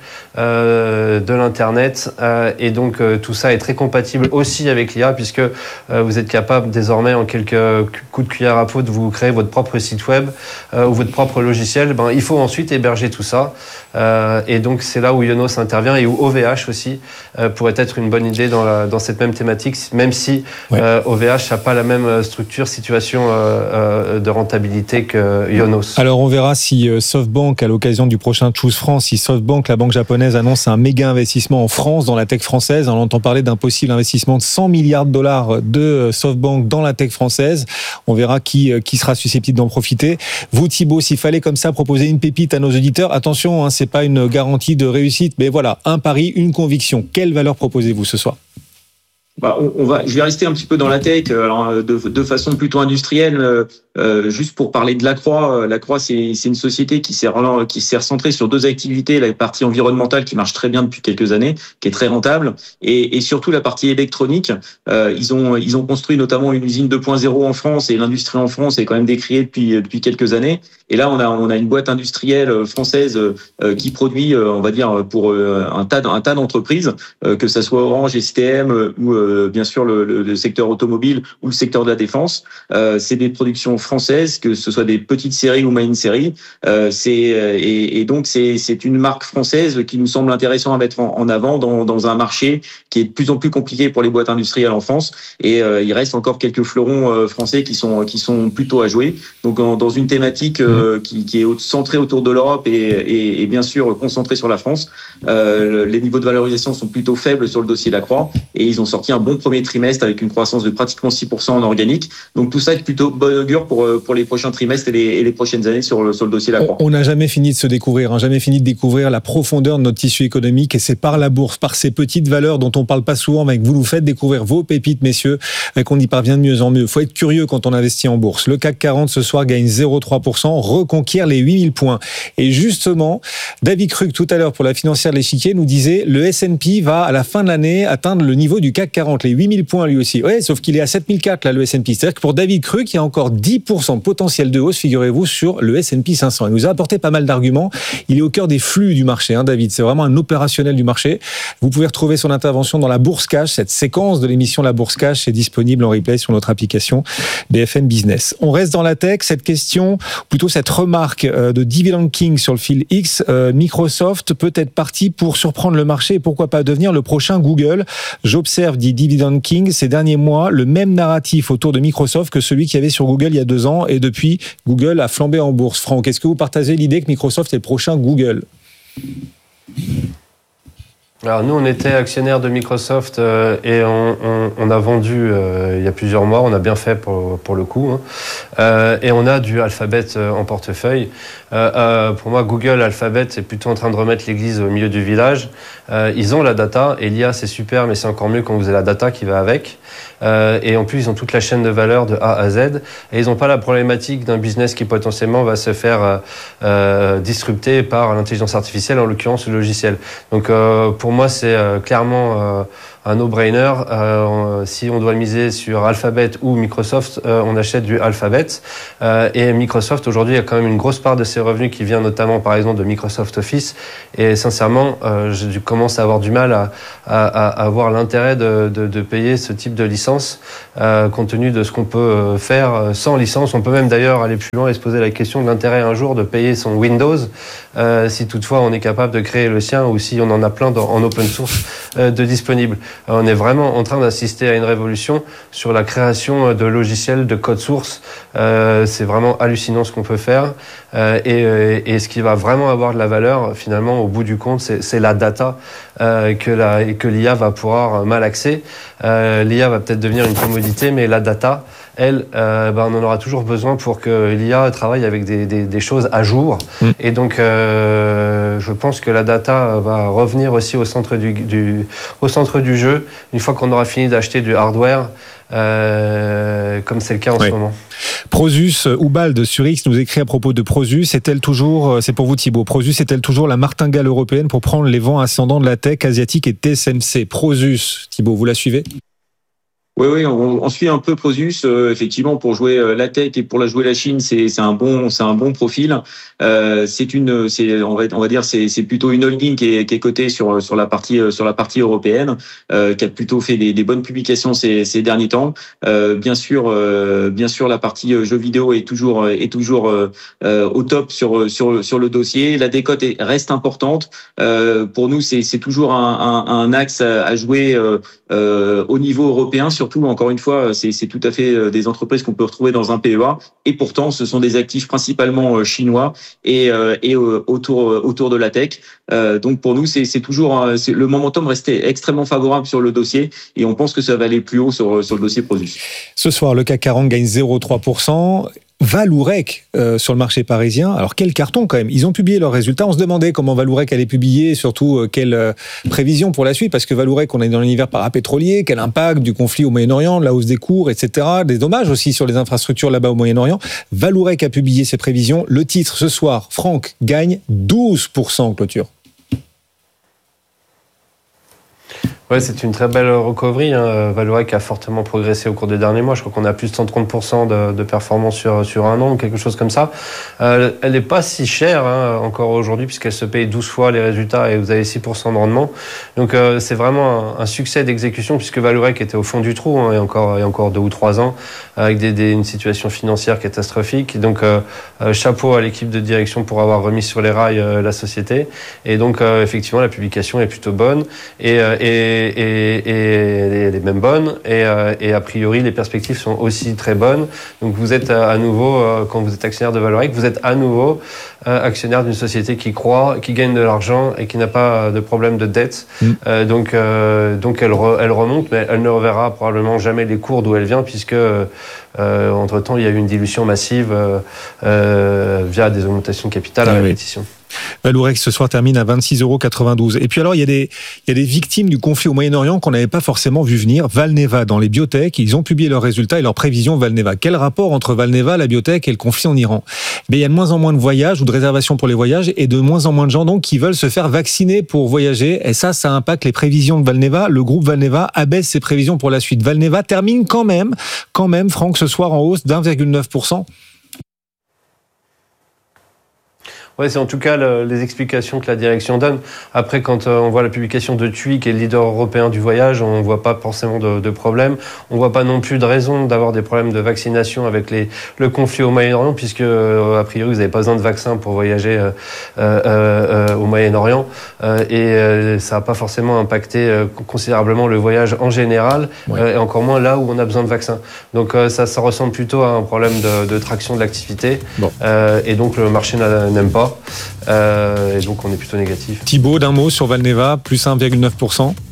Speaker 10: euh, de l'internet, euh, et donc euh, tout ça est très compatible aussi avec l'I A, puisque euh, vous êtes capable désormais en quelques coups de cuillère à peau de vous créer votre propre site web euh, ou votre propre logiciel. Ben, il faut ensuite héberger tout ça, euh, et donc c'est là où Ionos intervient et où O V H aussi euh, pourrait être une bonne idée dans, la, dans cette même thématique, même si ouais. euh, O V H n'a pas la même structure, situation euh, euh, de rentabilité que Ionos.
Speaker 2: Alors on verra si SoftBank, à l'occasion du prochain Choose France, si SoftBank, la banque japonaise, annonce un méga investissement en France dans la tech française. On entend parler d'un possible investissement de cent milliards de dollars de SoftBank dans la tech française. On verra qui, qui sera susceptible d'en profiter. Vous, Thibaut, s'il fallait comme ça proposer une pépite à nos auditeurs, attention, hein, c'est pas une garantie de réussite, mais voilà, un pari, une conviction. Quelle valeur proposez-vous ce soir ?
Speaker 11: Bah, on, on va, je vais rester un petit peu dans la tech, alors de, de façon plutôt industrielle. Euh, euh, juste pour parler de Lacroix, Lacroix c'est, c'est une société qui s'est, qui s'est recentrée sur deux activités, la partie environnementale qui marche très bien depuis quelques années, qui est très rentable, et, et surtout la partie électronique. Euh, ils ont, ils ont construit notamment une usine deux point zéro en France, et l'industrie en France est quand même décriée depuis, depuis quelques années. Et là, on a, on a une boîte industrielle française euh, qui produit, euh, on va dire, pour euh, un tas, un tas d'entreprises, euh, que ça soit Orange, S T M euh, ou euh, bien sûr le, le, le secteur automobile ou le secteur de la défense. Euh, c'est des productions françaises, que ce soit des petites séries ou moyennes séries. Euh, c'est et, et donc c'est, c'est une marque française qui nous semble intéressant à mettre en, en avant dans, dans un marché qui est de plus en plus compliqué pour les boîtes industrielles en France. Et euh, il reste encore quelques fleurons euh, français qui sont qui sont plutôt à jouer. Donc en, dans une thématique euh, qui, qui est centrée autour de l'Europe et, et, et bien sûr concentrée sur la France. Euh, les niveaux de valorisation sont plutôt faibles sur le dossier Lacroix et ils ont sorti un bon premier trimestre avec une croissance de pratiquement six pour cent en organique. Donc tout ça est plutôt bon augure pour pour les prochains trimestres et les, et les prochaines années sur le sur le dossier Lacroix.
Speaker 2: On n'a jamais fini de se découvrir, hein, jamais fini de découvrir la profondeur de notre tissu économique, et c'est par la bourse, par ces petites valeurs dont on parle pas souvent, mais que vous nous faites découvrir vos pépites, messieurs, et qu'on y parvient de mieux en mieux. Faut être curieux quand on investit en bourse. Le C A C quarante ce soir gagne zéro virgule trois pour cent, reconquiert les huit mille points. Et justement, David Krug tout à l'heure pour la financière de l'échiquier nous disait le S and P va à la fin de l'année atteindre le niveau du C A C quarante, les huit mille points lui aussi. Ouais, sauf qu'il est à sept mille quatre là le S and P. C'est-à-dire que pour David Krug, il y a encore dix pour cent de potentiel de hausse, figurez-vous, sur le S and P cinq cents. Il nous a apporté pas mal d'arguments. Il est au cœur des flux du marché, hein, David. C'est vraiment un opérationnel du marché. Vous pouvez retrouver son intervention dans la Bourse Cash. Cette séquence de l'émission La Bourse Cash est disponible en replay sur notre application B F M Business. On reste dans la tech. Cette question, plutôt cette remarque de Dividend King sur le fil X, euh, Microsoft peut être parti pour surprendre le marché et pourquoi pas devenir le prochain Google. J'observe, dit Dividend King, ces derniers mois, le même narratif autour de Microsoft que celui qu'il y avait sur Google il y a deux ans, et depuis, Google a flambé en bourse. Franck, est-ce que vous partagez l'idée que Microsoft est le prochain Google ?
Speaker 10: Alors nous, on était actionnaire de Microsoft euh, et on, on, on a vendu euh, il y a plusieurs mois. On a bien fait pour, pour le coup. Hein. Euh, et on a du Alphabet euh, en portefeuille. Euh, euh, pour moi, Google, Alphabet, c'est plutôt en train de remettre l'église au milieu du village. Euh, ils ont la data et l'I A, c'est super, mais c'est encore mieux quand vous avez la data qui va avec. Euh, et en plus, ils ont toute la chaîne de valeur de A à Z. Et ils n'ont pas la problématique d'un business qui potentiellement va se faire euh, euh, disrupter par l'intelligence artificielle, en l'occurrence le logiciel. Donc euh, pour Pour moi, c'est euh, clairement euh, un no-brainer. Euh, si on doit miser sur Alphabet ou Microsoft, euh, on achète du Alphabet. Euh, et Microsoft, aujourd'hui, il y a quand même une grosse part de ses revenus qui vient notamment, par exemple, de Microsoft Office. Et sincèrement, euh, je commence à avoir du mal à, à, à avoir l'intérêt de, de, de payer ce type de licence, euh, compte tenu de ce qu'on peut faire sans licence. On peut même d'ailleurs aller plus loin et se poser la question de l'intérêt un jour de payer son Windows, euh, si toutefois on est capable de créer le sien ou si on en a plein dans, en open source euh, de disponibles. On est vraiment en train d'assister à une révolution sur la création de logiciels de code source. Euh, c'est vraiment hallucinant ce qu'on peut faire. Euh, et, et ce qui va vraiment avoir de la valeur, finalement, au bout du compte, c'est, c'est la data euh, que, la, que l'I A va pouvoir malaxer. Euh, L'I A va peut-être devenir une commodité, mais la data, elle, euh, ben, on en aura toujours besoin pour que l'I A travaille avec des, des, des choses à jour. Mmh. Et donc, euh, je pense que la data va revenir aussi au centre du, du, au centre du jeu, une fois qu'on aura fini d'acheter du hardware, euh, comme c'est le cas en oui. ce moment.
Speaker 2: Prosus, Oubald sur X nous écrit à propos de Prosus, est-elle toujours, c'est pour vous Thibaut, Prosus est-elle toujours la martingale européenne pour prendre les vents ascendants de la tech asiatique et T S M C? Prosus, Thibaut, vous la suivez?
Speaker 11: Oui, oui, on, on suit un peu Prosus. Euh, effectivement, pour jouer euh, la tech et pour la jouer la Chine, c'est, c'est un bon, c'est un bon profil. Euh, c'est une, c'est, on va, on va dire, c'est, c'est plutôt une holding qui est, qui est cotée sur sur la partie sur la partie européenne, euh, qui a plutôt fait des, des bonnes publications ces, ces derniers temps. Euh, bien sûr, euh, bien sûr, la partie jeux vidéo est toujours est toujours euh, au top sur sur sur le dossier. La décote est, reste importante. Euh, pour nous, c'est c'est toujours un, un, un axe à, à jouer euh, euh, au niveau européen. Surtout, encore une fois, c'est, c'est tout à fait des entreprises qu'on peut retrouver dans un P E A. Et pourtant, ce sont des actifs principalement chinois et, et autour, autour de la tech. Donc, pour nous, c'est, c'est toujours c'est, le momentum restait extrêmement favorable sur le dossier et on pense que ça va aller plus haut sur, sur le dossier Prosus.
Speaker 2: Ce soir, le C A C quarante gagne zéro virgule trois pour cent. Valourec euh, sur le marché parisien. Alors quel carton quand même. Ils ont publié leurs résultats. On se demandait comment Valourec allait publier, surtout euh, quelle euh, prévision pour la suite, parce que Valourec, on est dans l'univers parapétrolier, quel impact du conflit au Moyen-Orient, la hausse des cours, et cetera. Des dommages aussi sur les infrastructures là-bas au Moyen-Orient. Valourec a publié ses prévisions. Le titre ce soir, Franck, gagne douze pour cent en clôture.
Speaker 10: Ouais, c'est une très belle recovery. Hein. Valourec a fortement progressé au cours des derniers mois. Je crois qu'on a plus de cent trente pour cent de, de performance sur, sur un an ou quelque chose comme ça. Euh, elle n'est pas si chère hein, encore aujourd'hui puisqu'elle se paye douze fois les résultats et vous avez six pour cent de rendement. Donc euh, c'est vraiment un, un succès d'exécution puisque Valourec était au fond du trou hein, il y a encore, il y a encore deux ou trois ans avec des, des, une situation financière catastrophique. Donc euh, euh, chapeau à l'équipe de direction pour avoir remis sur les rails euh, la société. Et donc euh, effectivement la publication est plutôt bonne et, euh, et Et, et, et elle est même bonne et, euh, et a priori les perspectives sont aussi très bonnes. Donc vous êtes à, à nouveau, euh, quand vous êtes actionnaire de Valourec, vous êtes à nouveau euh, actionnaire d'une société qui croît, qui gagne de l'argent et qui n'a pas de problème de dette. Mmh. Euh, donc euh, donc elle, re, elle remonte, mais elle ne reverra probablement jamais les cours d'où elle vient puisque euh, entre-temps il y a eu une dilution massive euh, euh, via des augmentations de capital à ah, répétition. Oui.
Speaker 2: Valourec ce soir termine à vingt-six euros quatre-vingt-douze. Et puis alors il y a des il y a des victimes du conflit au Moyen-Orient qu'on n'avait pas forcément vu venir. Valneva dans les biotech, ils ont publié leurs résultats et leurs prévisions Valneva. Quel rapport entre Valneva, la biotech et le conflit en Iran? Mais il y a de moins en moins de voyages ou de réservations pour les voyages et de moins en moins de gens donc qui veulent se faire vacciner pour voyager. Et ça, ça impacte les prévisions de Valneva. Le groupe Valneva abaisse ses prévisions pour la suite. Valneva termine quand même, quand même, Franck, ce soir en hausse d'un virgule neuf pour cent.
Speaker 10: Ouais, c'est en tout cas le, les explications que la direction donne. Après, quand euh, on voit la publication de TUI, qui est le leader européen du voyage, on ne voit pas forcément de, de problème. On ne voit pas non plus de raison d'avoir des problèmes de vaccination avec les, le conflit au Moyen-Orient, puisque, euh, a priori, vous n'avez pas besoin de vaccin pour voyager euh, euh, euh, au Moyen-Orient. Euh, et euh, ça n'a pas forcément impacté euh, considérablement le voyage en général, ouais. euh, et encore moins là où on a besoin de vaccins. Donc euh, ça, ça ressemble plutôt à un problème de, de traction de l'activité. Bon. Euh, et donc le marché n'aime pas. Valneva. Euh, et donc on est plutôt négatif.
Speaker 2: Thibaut, d'un mot sur Valneva, plus un virgule neuf pour cent.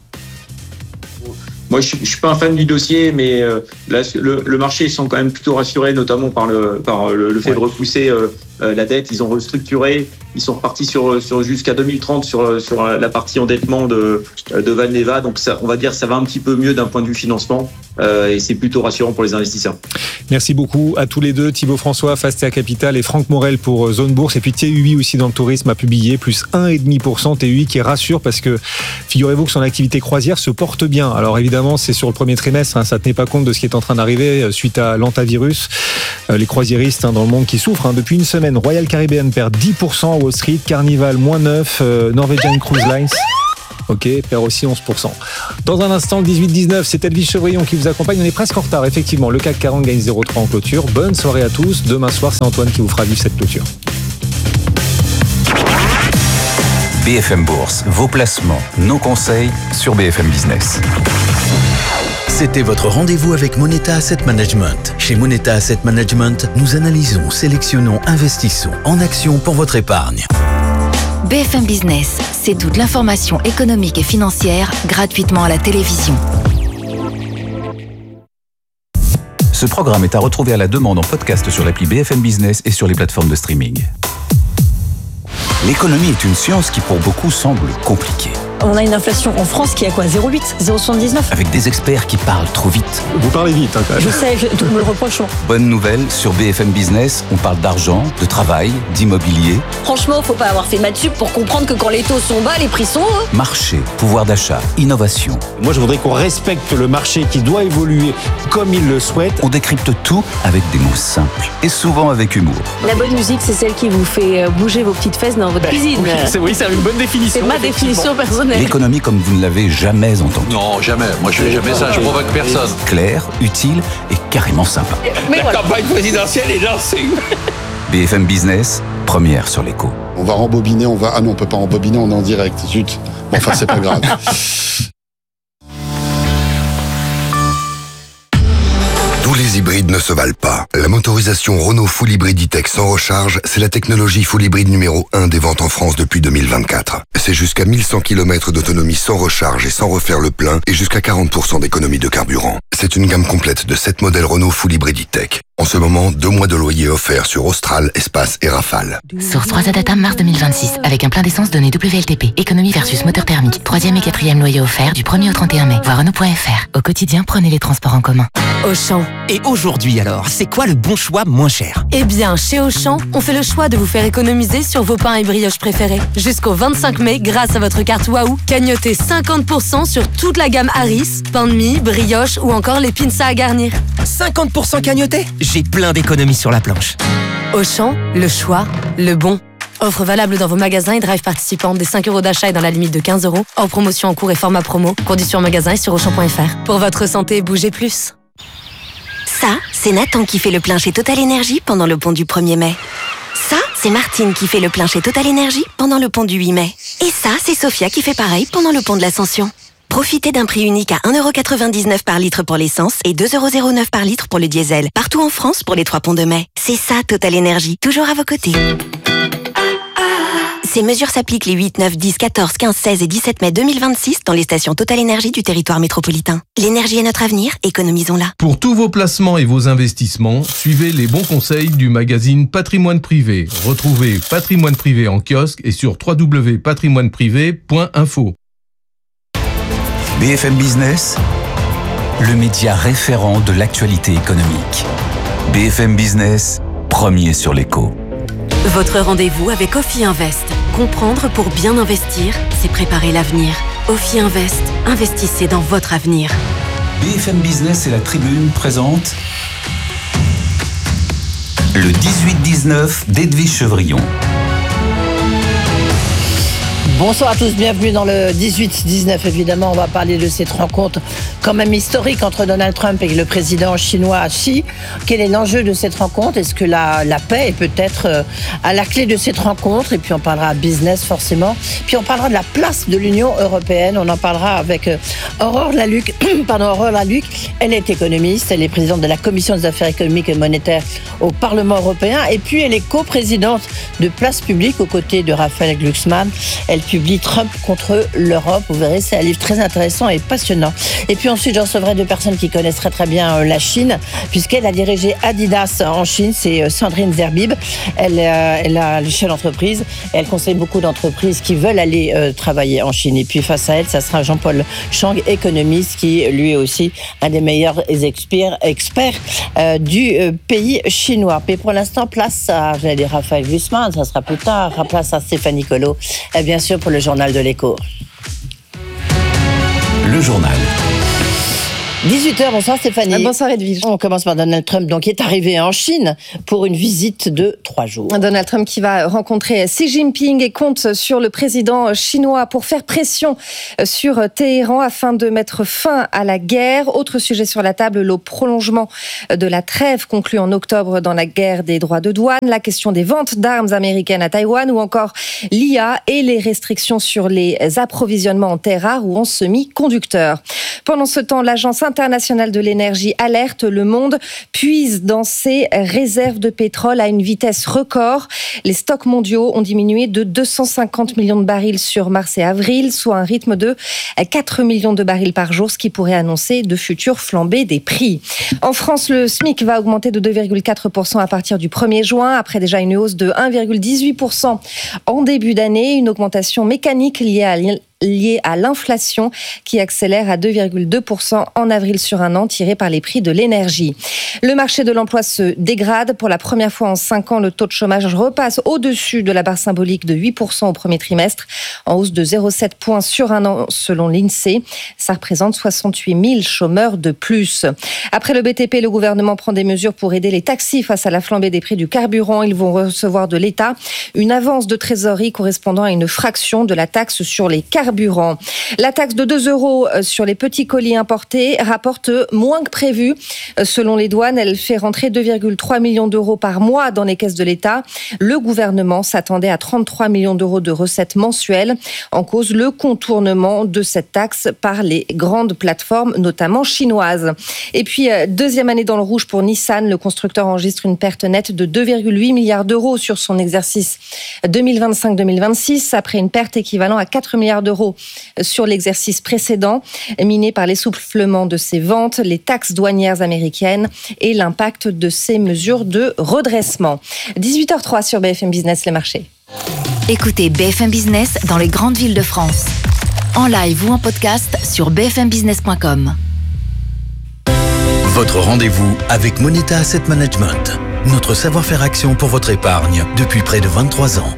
Speaker 11: Moi, je ne suis pas un fan du dossier, mais euh, là, le, le marché, ils sont quand même plutôt rassurés, notamment par le, par le, le fait ouais. de repousser euh, euh, la dette. Ils ont restructuré, ils sont repartis sur, sur jusqu'à deux mille trente sur, sur la partie endettement de, de Valneva. Donc, ça, on va dire ça va un petit peu mieux d'un point de vue financement euh, et c'est plutôt rassurant pour les investisseurs.
Speaker 2: Merci beaucoup à tous les deux, Thibaut François, Fastea Capital et Franck Morel pour Zone Bourse. Et puis T U I aussi dans le tourisme a publié plus un virgule cinq pour cent. T U I qui rassure parce que figurez-vous que son activité croisière se porte bien. Alors évidemment, c'est sur le premier trimestre, hein, ça ne tenait pas compte de ce qui est en train d'arriver suite à l'antavirus. Euh, les croisiéristes hein, dans le monde qui souffrent hein, depuis une semaine. Royal Caribbean perd dix pour cent, Wall Street, Carnival moins neuf, euh, Norwegian Cruise Lines. Ok, perd aussi onze pour cent. Dans un instant, le dix-huit dix-neuf, c'est Edwige Chevrillon qui vous accompagne. On est presque en retard, effectivement. Le C A C quarante gagne zéro virgule trois en clôture. Bonne soirée à tous. Demain soir, c'est Antoine qui vous fera vivre cette clôture.
Speaker 4: B F M Bourse, vos placements, nos conseils sur B F M Business.
Speaker 8: C'était votre rendez-vous avec Moneta Asset Management. Chez Moneta Asset Management, nous analysons, sélectionnons, investissons en actions pour votre épargne.
Speaker 7: B F M Business, c'est toute l'information économique et financière gratuitement à la télévision.
Speaker 4: Ce programme est à retrouver à la demande en podcast sur l'appli B F M Business et sur les plateformes de streaming. L'économie est une science qui pour beaucoup semble compliquée.
Speaker 12: On a une inflation en France qui est à quoi zéro virgule huit, zéro virgule soixante-dix-neuf.
Speaker 4: Avec des experts qui parlent trop vite.
Speaker 2: Vous parlez vite, hein, quand même.
Speaker 12: Je sais, je, tout me le reproche.
Speaker 4: Bonne nouvelle, sur B F M Business, on parle d'argent, de travail, d'immobilier.
Speaker 12: Franchement, faut pas avoir fait maths sup pour comprendre que quand les taux sont bas, les prix sont hauts.
Speaker 4: Marché, pouvoir d'achat, innovation.
Speaker 13: Moi, je voudrais qu'on respecte le marché qui doit évoluer comme il le souhaite.
Speaker 4: On décrypte tout avec des mots simples et souvent avec humour.
Speaker 12: La bonne musique, c'est celle qui vous fait bouger vos petites fesses dans votre ben, cuisine.
Speaker 1: Oui, c'est, oui, c'est une bonne définition.
Speaker 12: C'est ma définition personnelle.
Speaker 4: L'économie comme vous ne l'avez jamais entendue.
Speaker 14: Non, jamais. Moi, je fais jamais ça. Je provoque personne.
Speaker 4: Clair, utile et carrément sympa.
Speaker 1: Mais La voilà. campagne présidentielle est lancée.
Speaker 4: B F M Business, première sur l'écho.
Speaker 15: On va rembobiner, on va... Ah non, on peut pas rembobiner, on est en direct. Zut. Bon, enfin, c'est pas grave.
Speaker 16: Tous les hybrides ne se valent pas. La motorisation Renault Full Hybrid E-Tech sans recharge, c'est la technologie Full Hybrid numéro un des ventes en France depuis deux mille vingt-quatre. C'est jusqu'à mille cent kilomètres d'autonomie sans recharge et sans refaire le plein et jusqu'à quarante pour cent d'économie de carburant. C'est une gamme complète de sept modèles Renault Full Hybrid E-Tech. En ce moment, deux mois de loyer offerts sur Austral, Espace et Rafale.
Speaker 7: Source trois A Data mars deux mille vingt-six, avec un plein d'essence donné W L T P. Économie versus moteur thermique. Troisième et quatrième loyer offert du premier au trente et un mai. Voir Renault point F R. Au quotidien, prenez les transports en commun.
Speaker 17: Auchan. Et aujourd'hui alors, c'est quoi le bon choix moins cher?
Speaker 18: Eh bien, chez Auchan, on fait le choix de vous faire économiser sur vos pains et brioches préférés. Jusqu'au vingt-cinq mai, grâce à votre carte Waouh, cagnotez cinquante pour cent sur toute la gamme Harris, pain de mie, brioche ou encore les pinces à garnir.
Speaker 17: cinquante pour cent cagnoté? J'ai plein d'économies sur la planche.
Speaker 18: Auchan, le choix, le bon. Offre valable dans vos magasins et drive participants des cinq euros d'achat et dans la limite de quinze euros. Hors promotion en cours et format promo. Conditions en magasin et sur auchan point F R. Pour votre santé, bougez plus.
Speaker 7: Ça, c'est Nathan qui fait le plein chez Total Energy pendant le pont du premier mai. Ça, c'est Martine qui fait le plein chez Total Energy pendant le pont du huit mai. Et ça, c'est Sophia qui fait pareil pendant le pont de l'Ascension. Profitez d'un prix unique à un euro quatre-vingt-dix-neuf par litre pour l'essence et deux euros zéro neuf par litre pour le diesel. Partout en France pour les trois ponts de mai. C'est ça, Total Energy. Toujours à vos côtés. Ces mesures s'appliquent les huit, neuf, dix, quatorze, quinze, seize et dix-sept mai deux mille vingt-six dans les stations Total Energy du territoire métropolitain. L'énergie est notre avenir, économisons-la.
Speaker 19: Pour tous vos placements et vos investissements, suivez les bons conseils du magazine Patrimoine Privé. Retrouvez Patrimoine Privé en kiosque et sur w w w point patrimoine privé point info.
Speaker 4: B F M Business, le média référent de l'actualité économique. B F M Business, premier sur l'écho.
Speaker 20: Votre rendez-vous avec Ophi Invest. Comprendre pour bien investir, c'est préparer l'avenir. Ophi Invest, investissez dans votre avenir.
Speaker 4: B F M Business et la Tribune présentent le dix-huit dix-neuf d'Edwige Chevrillon.
Speaker 21: Bonsoir à tous, bienvenue dans le dix-huit dix-neuf. Évidemment, on va parler de cette rencontre quand même historique entre Donald Trump et le président chinois Xi. Quel est l'enjeu de cette rencontre? Est-ce que la, la paix est peut-être à la clé de cette rencontre? Et puis on parlera business forcément. Puis on parlera de la place de l'Union européenne. On en parlera avec Aurore Lalucq. Pardon, Aurore Lalucq. Elle est économiste, elle est présidente de la Commission des affaires économiques et monétaires au Parlement européen. Et puis elle est coprésidente de Place Publique aux côtés de Raphaël Glucksmann. Elle publie Trump contre l'Europe. Vous verrez, c'est un livre très intéressant et passionnant. Et puis ensuite, je recevrai deux personnes qui connaissent très très bien la Chine, puisqu'elle a dirigé Adidas en Chine. C'est Sandrine Zerbib. Elle, euh, elle a le chef d'entreprise. Elle conseille beaucoup d'entreprises qui veulent aller euh, travailler en Chine. Et puis face à elle, ça sera Jean-Paul Chang, économiste, qui lui est aussi un des meilleurs experts, experts euh, du euh, pays chinois. Mais pour l'instant, place à, j'allais dire Raphaël Glucksmann, ça sera plus tard. Place à Stéphanie Colo. Et bien sûr, pour le journal de l'Écho.
Speaker 4: Le journal.
Speaker 21: dix-huit heures, bonsoir Stéphanie.
Speaker 22: Bonsoir Edwige.
Speaker 21: On commence par Donald Trump, donc, qui est arrivé en Chine pour une visite de trois jours.
Speaker 22: Donald Trump qui va rencontrer Xi Jinping et compte sur le président chinois pour faire pression sur Téhéran afin de mettre fin à la guerre. Autre sujet sur la table, le prolongement de la trêve conclue en octobre dans la guerre des droits de douane, la question des ventes d'armes américaines à Taïwan ou encore l'I A et les restrictions sur les approvisionnements en terres rares ou en semi-conducteurs. Pendant ce temps, l'agence internationale de l'énergie alerte, le monde puise dans ses réserves de pétrole à une vitesse record. Les stocks mondiaux ont diminué de deux cent cinquante millions de barils sur mars et avril, soit un rythme de quatre millions de barils par jour, ce qui pourrait annoncer de futures flambées des prix. En France, le SMIC va augmenter de deux virgule quatre pour cent à partir du premier juin, après déjà une hausse de un virgule dix-huit pour cent en début d'année, une augmentation mécanique liée à liée à l'inflation qui accélère à deux virgule deux pour cent en avril sur un an, tiré par les prix de l'énergie. Le marché de l'emploi se dégrade. Pour la première fois en cinq ans, le taux de chômage repasse au-dessus de la barre symbolique de huit pour cent au premier trimestre, en hausse de zéro virgule sept points sur un an selon l'INSEE. Ça représente soixante-huit mille chômeurs de plus. Après le B T P, le gouvernement prend des mesures pour aider les taxis face à la flambée des prix du carburant. Ils vont recevoir de l'État une avance de trésorerie correspondant à une fraction de la taxe sur les carburants. La taxe de deux euros sur les petits colis importés rapporte moins que prévu. Selon les douanes, elle fait rentrer deux virgule trois millions d'euros par mois dans les caisses de l'État. Le gouvernement s'attendait à trente-trois millions d'euros de recettes mensuelles. En cause, le contournement de cette taxe par les grandes plateformes, notamment chinoises. Et puis, deuxième année dans le rouge pour Nissan. Le constructeur enregistre une perte nette de deux virgule huit milliards d'euros sur son exercice deux mille vingt-cinq deux mille vingt-six, après une perte équivalente à quatre milliards d'euros sur l'exercice précédent, miné par l'essoufflement de ses ventes, les taxes douanières américaines et l'impact de ces mesures de redressement. dix-huit heures trois sur B F M Business, les marchés.
Speaker 7: Écoutez B F M Business dans les grandes villes de France. En live ou en podcast sur b f m business point com.
Speaker 8: Votre rendez-vous avec Moneta Asset Management. Notre savoir-faire action pour votre épargne depuis près de vingt-trois ans.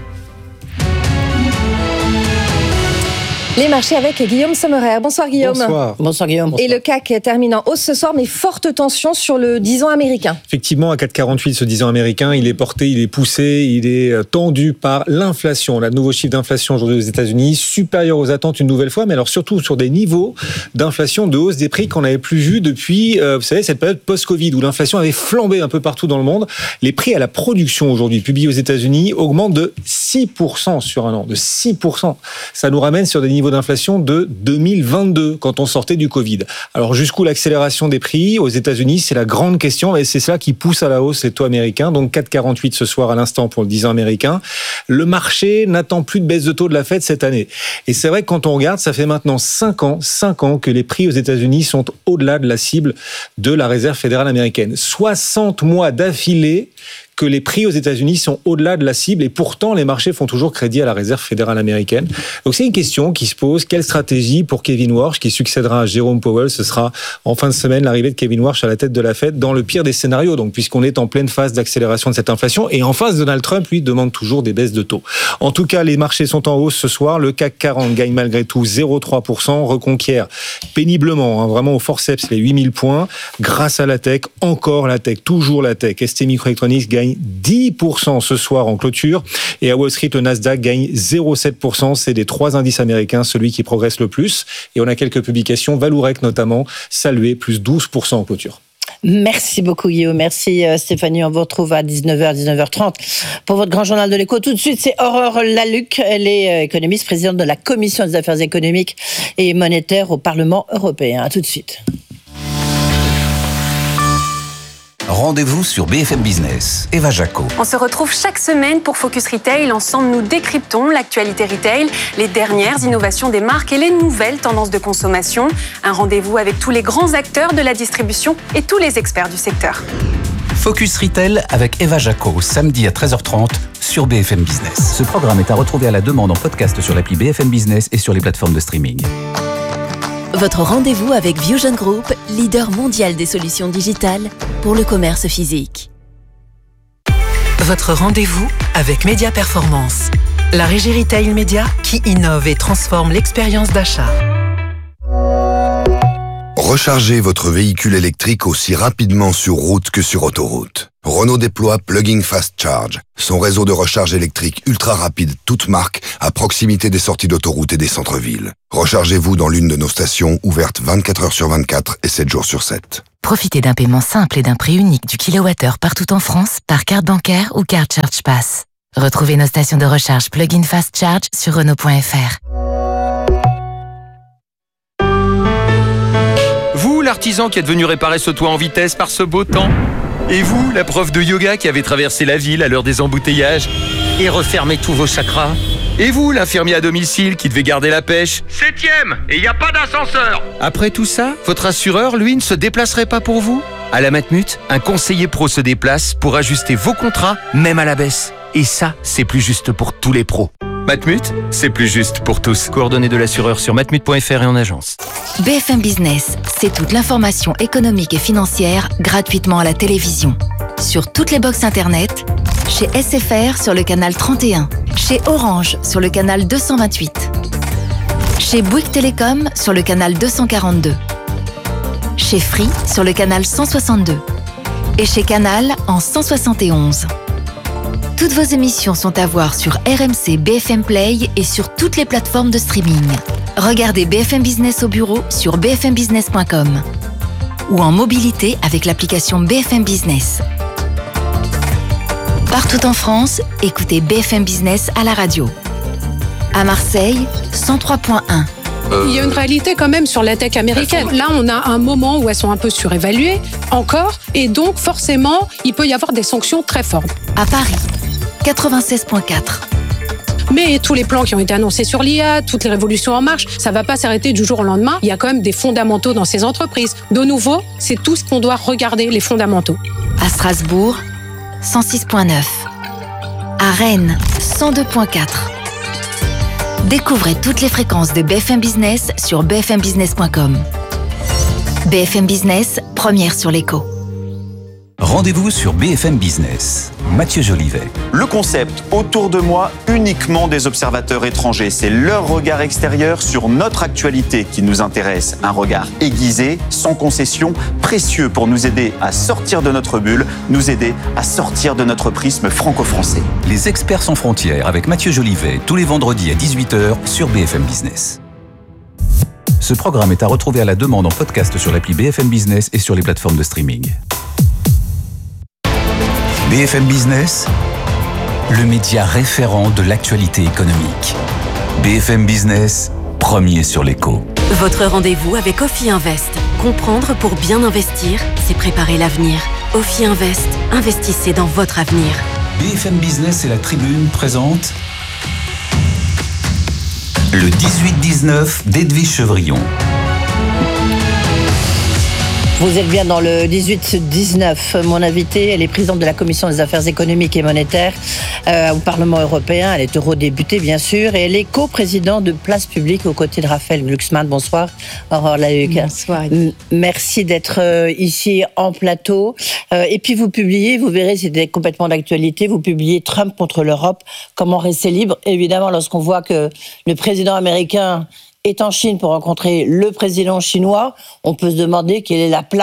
Speaker 22: Les marchés avec Guillaume Sommerer. Bonsoir Guillaume.
Speaker 2: Bonsoir.
Speaker 21: Bonsoir Guillaume.
Speaker 22: Et le C A C termine en hausse ce soir, mais forte tension sur le dix ans américain.
Speaker 2: Effectivement, à quatre virgule quarante-huit, ce dix ans américain, il est porté, il est poussé, il est tendu par l'inflation. On a de nouveaux chiffres d'inflation aujourd'hui aux États-Unis, supérieurs aux attentes une nouvelle fois, mais alors surtout sur des niveaux d'inflation, de hausse des prix qu'on n'avait plus vu depuis, euh, vous savez, cette période post-Covid où l'inflation avait flambé un peu partout dans le monde. Les prix à la production aujourd'hui, publiés aux États-Unis, augmentent de six pour cent sur un an, de six pour cent. Ça nous ramène sur des niveaux d'inflation de deux mille vingt-deux, quand on sortait du Covid. Alors jusqu'où l'accélération des prix aux États-Unis, c'est la grande question, et c'est ça qui pousse à la hausse les taux américains. Donc quatre virgule quarante-huit ce soir à l'instant pour le dix ans américain. Le marché n'attend plus de baisse de taux de la Fed cette année. Et c'est vrai que quand on regarde, ça fait maintenant cinq ans, cinq ans que les prix aux États-Unis sont au-delà de la cible de la Réserve fédérale américaine. soixante mois d'affilée que les prix aux États-Unis sont au-delà de la cible, et pourtant les marchés font toujours crédit à la Réserve fédérale américaine. Donc c'est une question qui se pose. Quelle stratégie pour Kevin Warsh, qui succédera à Jérôme Powell? Ce sera en fin de semaine l'arrivée de Kevin Warsh à la tête de la Fed, dans le pire des scénarios, donc puisqu'on est en pleine phase d'accélération de cette inflation. Et en face, Donald Trump, lui, demande toujours des baisses de taux. En tout cas, les marchés sont en hausse ce soir. Le C A C quarante gagne malgré tout zéro virgule trois pour cent, reconquiert péniblement, hein, vraiment au forceps, les huit mille points, grâce à la tech, encore la tech, toujours la tech. S T Microelectronics gagne gagne dix pour cent ce soir en clôture. Et à Wall Street, le Nasdaq gagne zéro virgule sept pour cent. C'est des trois indices américains, celui qui progresse le plus. Et on a quelques publications, Valourec notamment, salué, plus douze pour cent en clôture.
Speaker 21: Merci beaucoup Guillaume, merci Stéphanie, on vous retrouve à dix-neuf heures, dix-neuf heures trente pour votre grand journal de l'écho. Tout de suite, c'est Aurore Laluc, elle est économiste, présidente de la Commission des affaires économiques et monétaires au Parlement européen. À tout de suite.
Speaker 4: Rendez-vous sur B F M Business. Eva Jaco.
Speaker 3: On se retrouve chaque semaine pour Focus Retail. Ensemble, nous décryptons l'actualité retail, les dernières innovations des marques et les nouvelles tendances de consommation. Un rendez-vous avec tous les grands acteurs de la distribution et tous les experts du secteur.
Speaker 4: Focus Retail avec Eva Jaco, samedi à treize heures trente sur B F M Business. Ce programme est à retrouver à la demande en podcast sur l'appli B F M Business et sur les plateformes de streaming.
Speaker 20: Votre rendez-vous avec Viewgen Group, leader mondial des solutions digitales pour le commerce physique.
Speaker 5: Votre rendez-vous avec Média Performance, la régie retail média qui innove et transforme l'expérience d'achat.
Speaker 16: Rechargez votre véhicule électrique aussi rapidement sur route que sur autoroute. Renault déploie Plug-in Fast Charge, son réseau de recharge électrique ultra rapide, toute marque, à proximité des sorties d'autoroute et des centres-villes. Rechargez-vous dans l'une de nos stations, ouvertes vingt-quatre heures sur vingt-quatre et sept jours sur sept.
Speaker 20: Profitez d'un paiement simple et d'un prix unique du kilowattheure partout en France par carte bancaire ou carte Charge Pass. Retrouvez nos stations de recharge Plug-in Fast Charge sur Renault point F R.
Speaker 23: Vous, l'artisan qui êtes venu réparer ce toit en vitesse par ce beau temps. Et vous, la prof de yoga qui avait traversé la ville à l'heure des embouteillages et refermé tous vos chakras. Et vous, l'infirmier à domicile qui devait garder la pêche. Septième, et il n'y a pas d'ascenseur. Après tout ça, votre assureur, lui, ne se déplacerait pas pour vous ? À la Matmut, un conseiller pro se déplace pour ajuster vos contrats, même à la baisse. Et ça, c'est plus juste pour tous les pros. Matmut, c'est plus juste pour tous. Coordonnées de l'assureur sur matmut point F R et en agence.
Speaker 20: B F M Business, c'est toute l'information économique et financière gratuitement à la télévision. Sur toutes les box internet, chez S F R sur le canal trente et un, chez Orange sur le canal deux cent vingt-huit, chez Bouygues Télécom sur le canal deux cent quarante-deux, chez Free sur le canal cent soixante-deux et chez Canal en cent soixante et onze. Toutes vos émissions sont à voir sur R M C B F M Play et sur toutes les plateformes de streaming. Regardez B F M Business au bureau sur b f m business point com ou en mobilité avec l'application B F M Business. Partout en France, écoutez B F M Business à la radio. À Marseille, cent trois point un.
Speaker 24: Il y a une réalité quand même sur la tech américaine. Là, on a un moment où elles sont un peu surévaluées, encore, et donc forcément, il peut y avoir des sanctions très fortes.
Speaker 20: À Paris, quatre-vingt-seize point quatre.
Speaker 24: Mais tous les plans qui ont été annoncés sur l'I A, toutes les révolutions en marche, ça ne va pas s'arrêter du jour au lendemain. Il y a quand même des fondamentaux dans ces entreprises. De nouveau, c'est tout ce qu'on doit regarder, les fondamentaux.
Speaker 20: À Strasbourg, cent six point neuf. À Rennes, cent deux point quatre. Découvrez toutes les fréquences de B F M Business sur b f m business point com. B F M Business, première sur l'écho.
Speaker 4: Rendez-vous sur B F M Business. Mathieu Jolivet.
Speaker 25: Le concept, autour de moi, uniquement des observateurs étrangers. C'est leur regard extérieur sur notre actualité qui nous intéresse. Un regard aiguisé, sans concession, précieux pour nous aider à sortir de notre bulle, nous aider à sortir de notre prisme franco-français.
Speaker 4: Les experts sans frontières avec Mathieu Jolivet, tous les vendredis à dix-huit heures sur B F M Business. Ce programme est à retrouver à la demande en podcast sur l'appli B F M Business et sur les plateformes de streaming. B F M Business, le média référent de l'actualité économique. B F M Business, premier sur l'écho.
Speaker 20: Votre rendez-vous avec Ophi Invest. Comprendre pour bien investir, c'est préparer l'avenir. Ophi Invest, investissez dans votre avenir.
Speaker 4: B F M Business et la Tribune présentent le dix-huit dix-neuf d'Edwige Chevrillon.
Speaker 21: Vous êtes bien dans le dix-huit dix-neuf. Mon invitée, elle est présidente de la Commission des affaires économiques et monétaires euh, au Parlement européen. Elle est eurodéputée, bien sûr, et elle est coprésidente de Place Publique aux côtés de Raphaël Glucksmann. Bonsoir, Aurore Laluc.
Speaker 22: Bonsoir.
Speaker 21: Merci d'être euh, ici en plateau. Euh, et puis vous publiez, vous verrez, c'était complètement d'actualité, vous publiez Trump contre l'Europe, comment rester libre. Évidemment, lorsqu'on voit que le président américain est en Chine pour rencontrer le président chinois, on peut se demander quelle est la place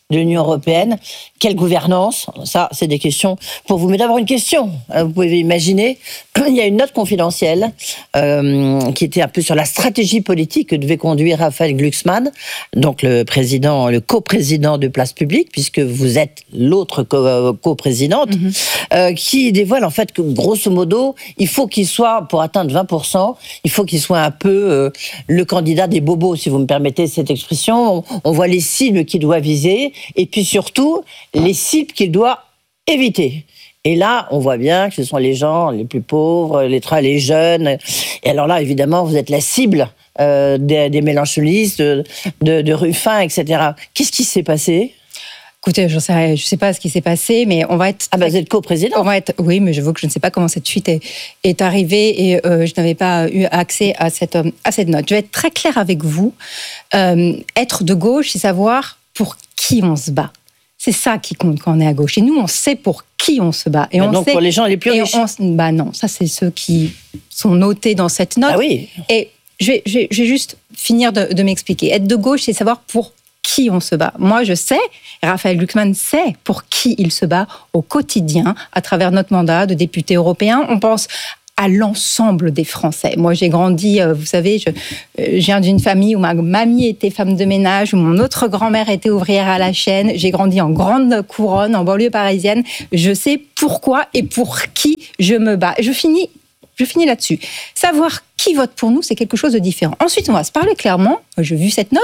Speaker 21: de l'Union européenne. Quelle gouvernance? Ça, c'est des questions pour vous. Mais d'abord, une question. Vous pouvez imaginer, il y a une note confidentielle euh, qui était un peu sur la stratégie politique que devait conduire Raphaël Glucksmann, donc le président, le coprésident de Place Publique, puisque vous êtes l'autre co- coprésidente, mm-hmm. euh, qui dévoile en fait que, grosso modo, il faut qu'il soit, pour atteindre vingt pour cent, il faut qu'il soit un peu euh, le candidat des bobos, si vous me permettez cette expression. On, on voit les cibles qu'il doit viser, et puis surtout, les cibles qu'il doit éviter. Et là, on voit bien que ce sont les gens les plus pauvres, les, les jeunes. Et alors là, évidemment, vous êtes la cible euh, des, des mélenchonistes, de, de, de Ruffin, et cetera. Qu'est-ce qui s'est passé ?
Speaker 6: Écoutez, je ne sais, je sais pas ce qui s'est passé, mais on va être...
Speaker 21: Ah ben, vous êtes coprésident.
Speaker 6: On va être, oui, mais j'avoue que je ne sais pas comment cette fuite est, est arrivée et euh, je n'avais pas eu accès à cette, à cette note. Je vais être très claire avec vous. Euh, être de gauche, c'est savoir pour qui on se bat. C'est ça qui compte quand on est à gauche. Et nous, on sait pour qui on se bat. Et
Speaker 21: ben
Speaker 6: on
Speaker 21: donc
Speaker 6: sait,
Speaker 21: pour les gens les plus riches.
Speaker 6: On, bah non, ça c'est ceux qui sont notés dans cette note.
Speaker 21: Ah oui.
Speaker 6: Et je vais, je vais, je vais juste finir de, de m'expliquer. Être de gauche, c'est savoir pour qui on se bat. Moi, je sais, Raphaël Glucksmann sait pour qui il se bat au quotidien à travers notre mandat de député européen. On pense à l'ensemble des Français. Moi, j'ai grandi, vous savez, je, je viens d'une famille où ma mamie était femme de ménage, où mon autre grand-mère était ouvrière à la chaîne. J'ai grandi en grande couronne, en banlieue parisienne. Je sais pourquoi et pour qui je me bats. Je finis, je finis là-dessus. Savoir qui vote pour nous, c'est quelque chose de différent. Ensuite, on va se parler clairement. J'ai vu cette note.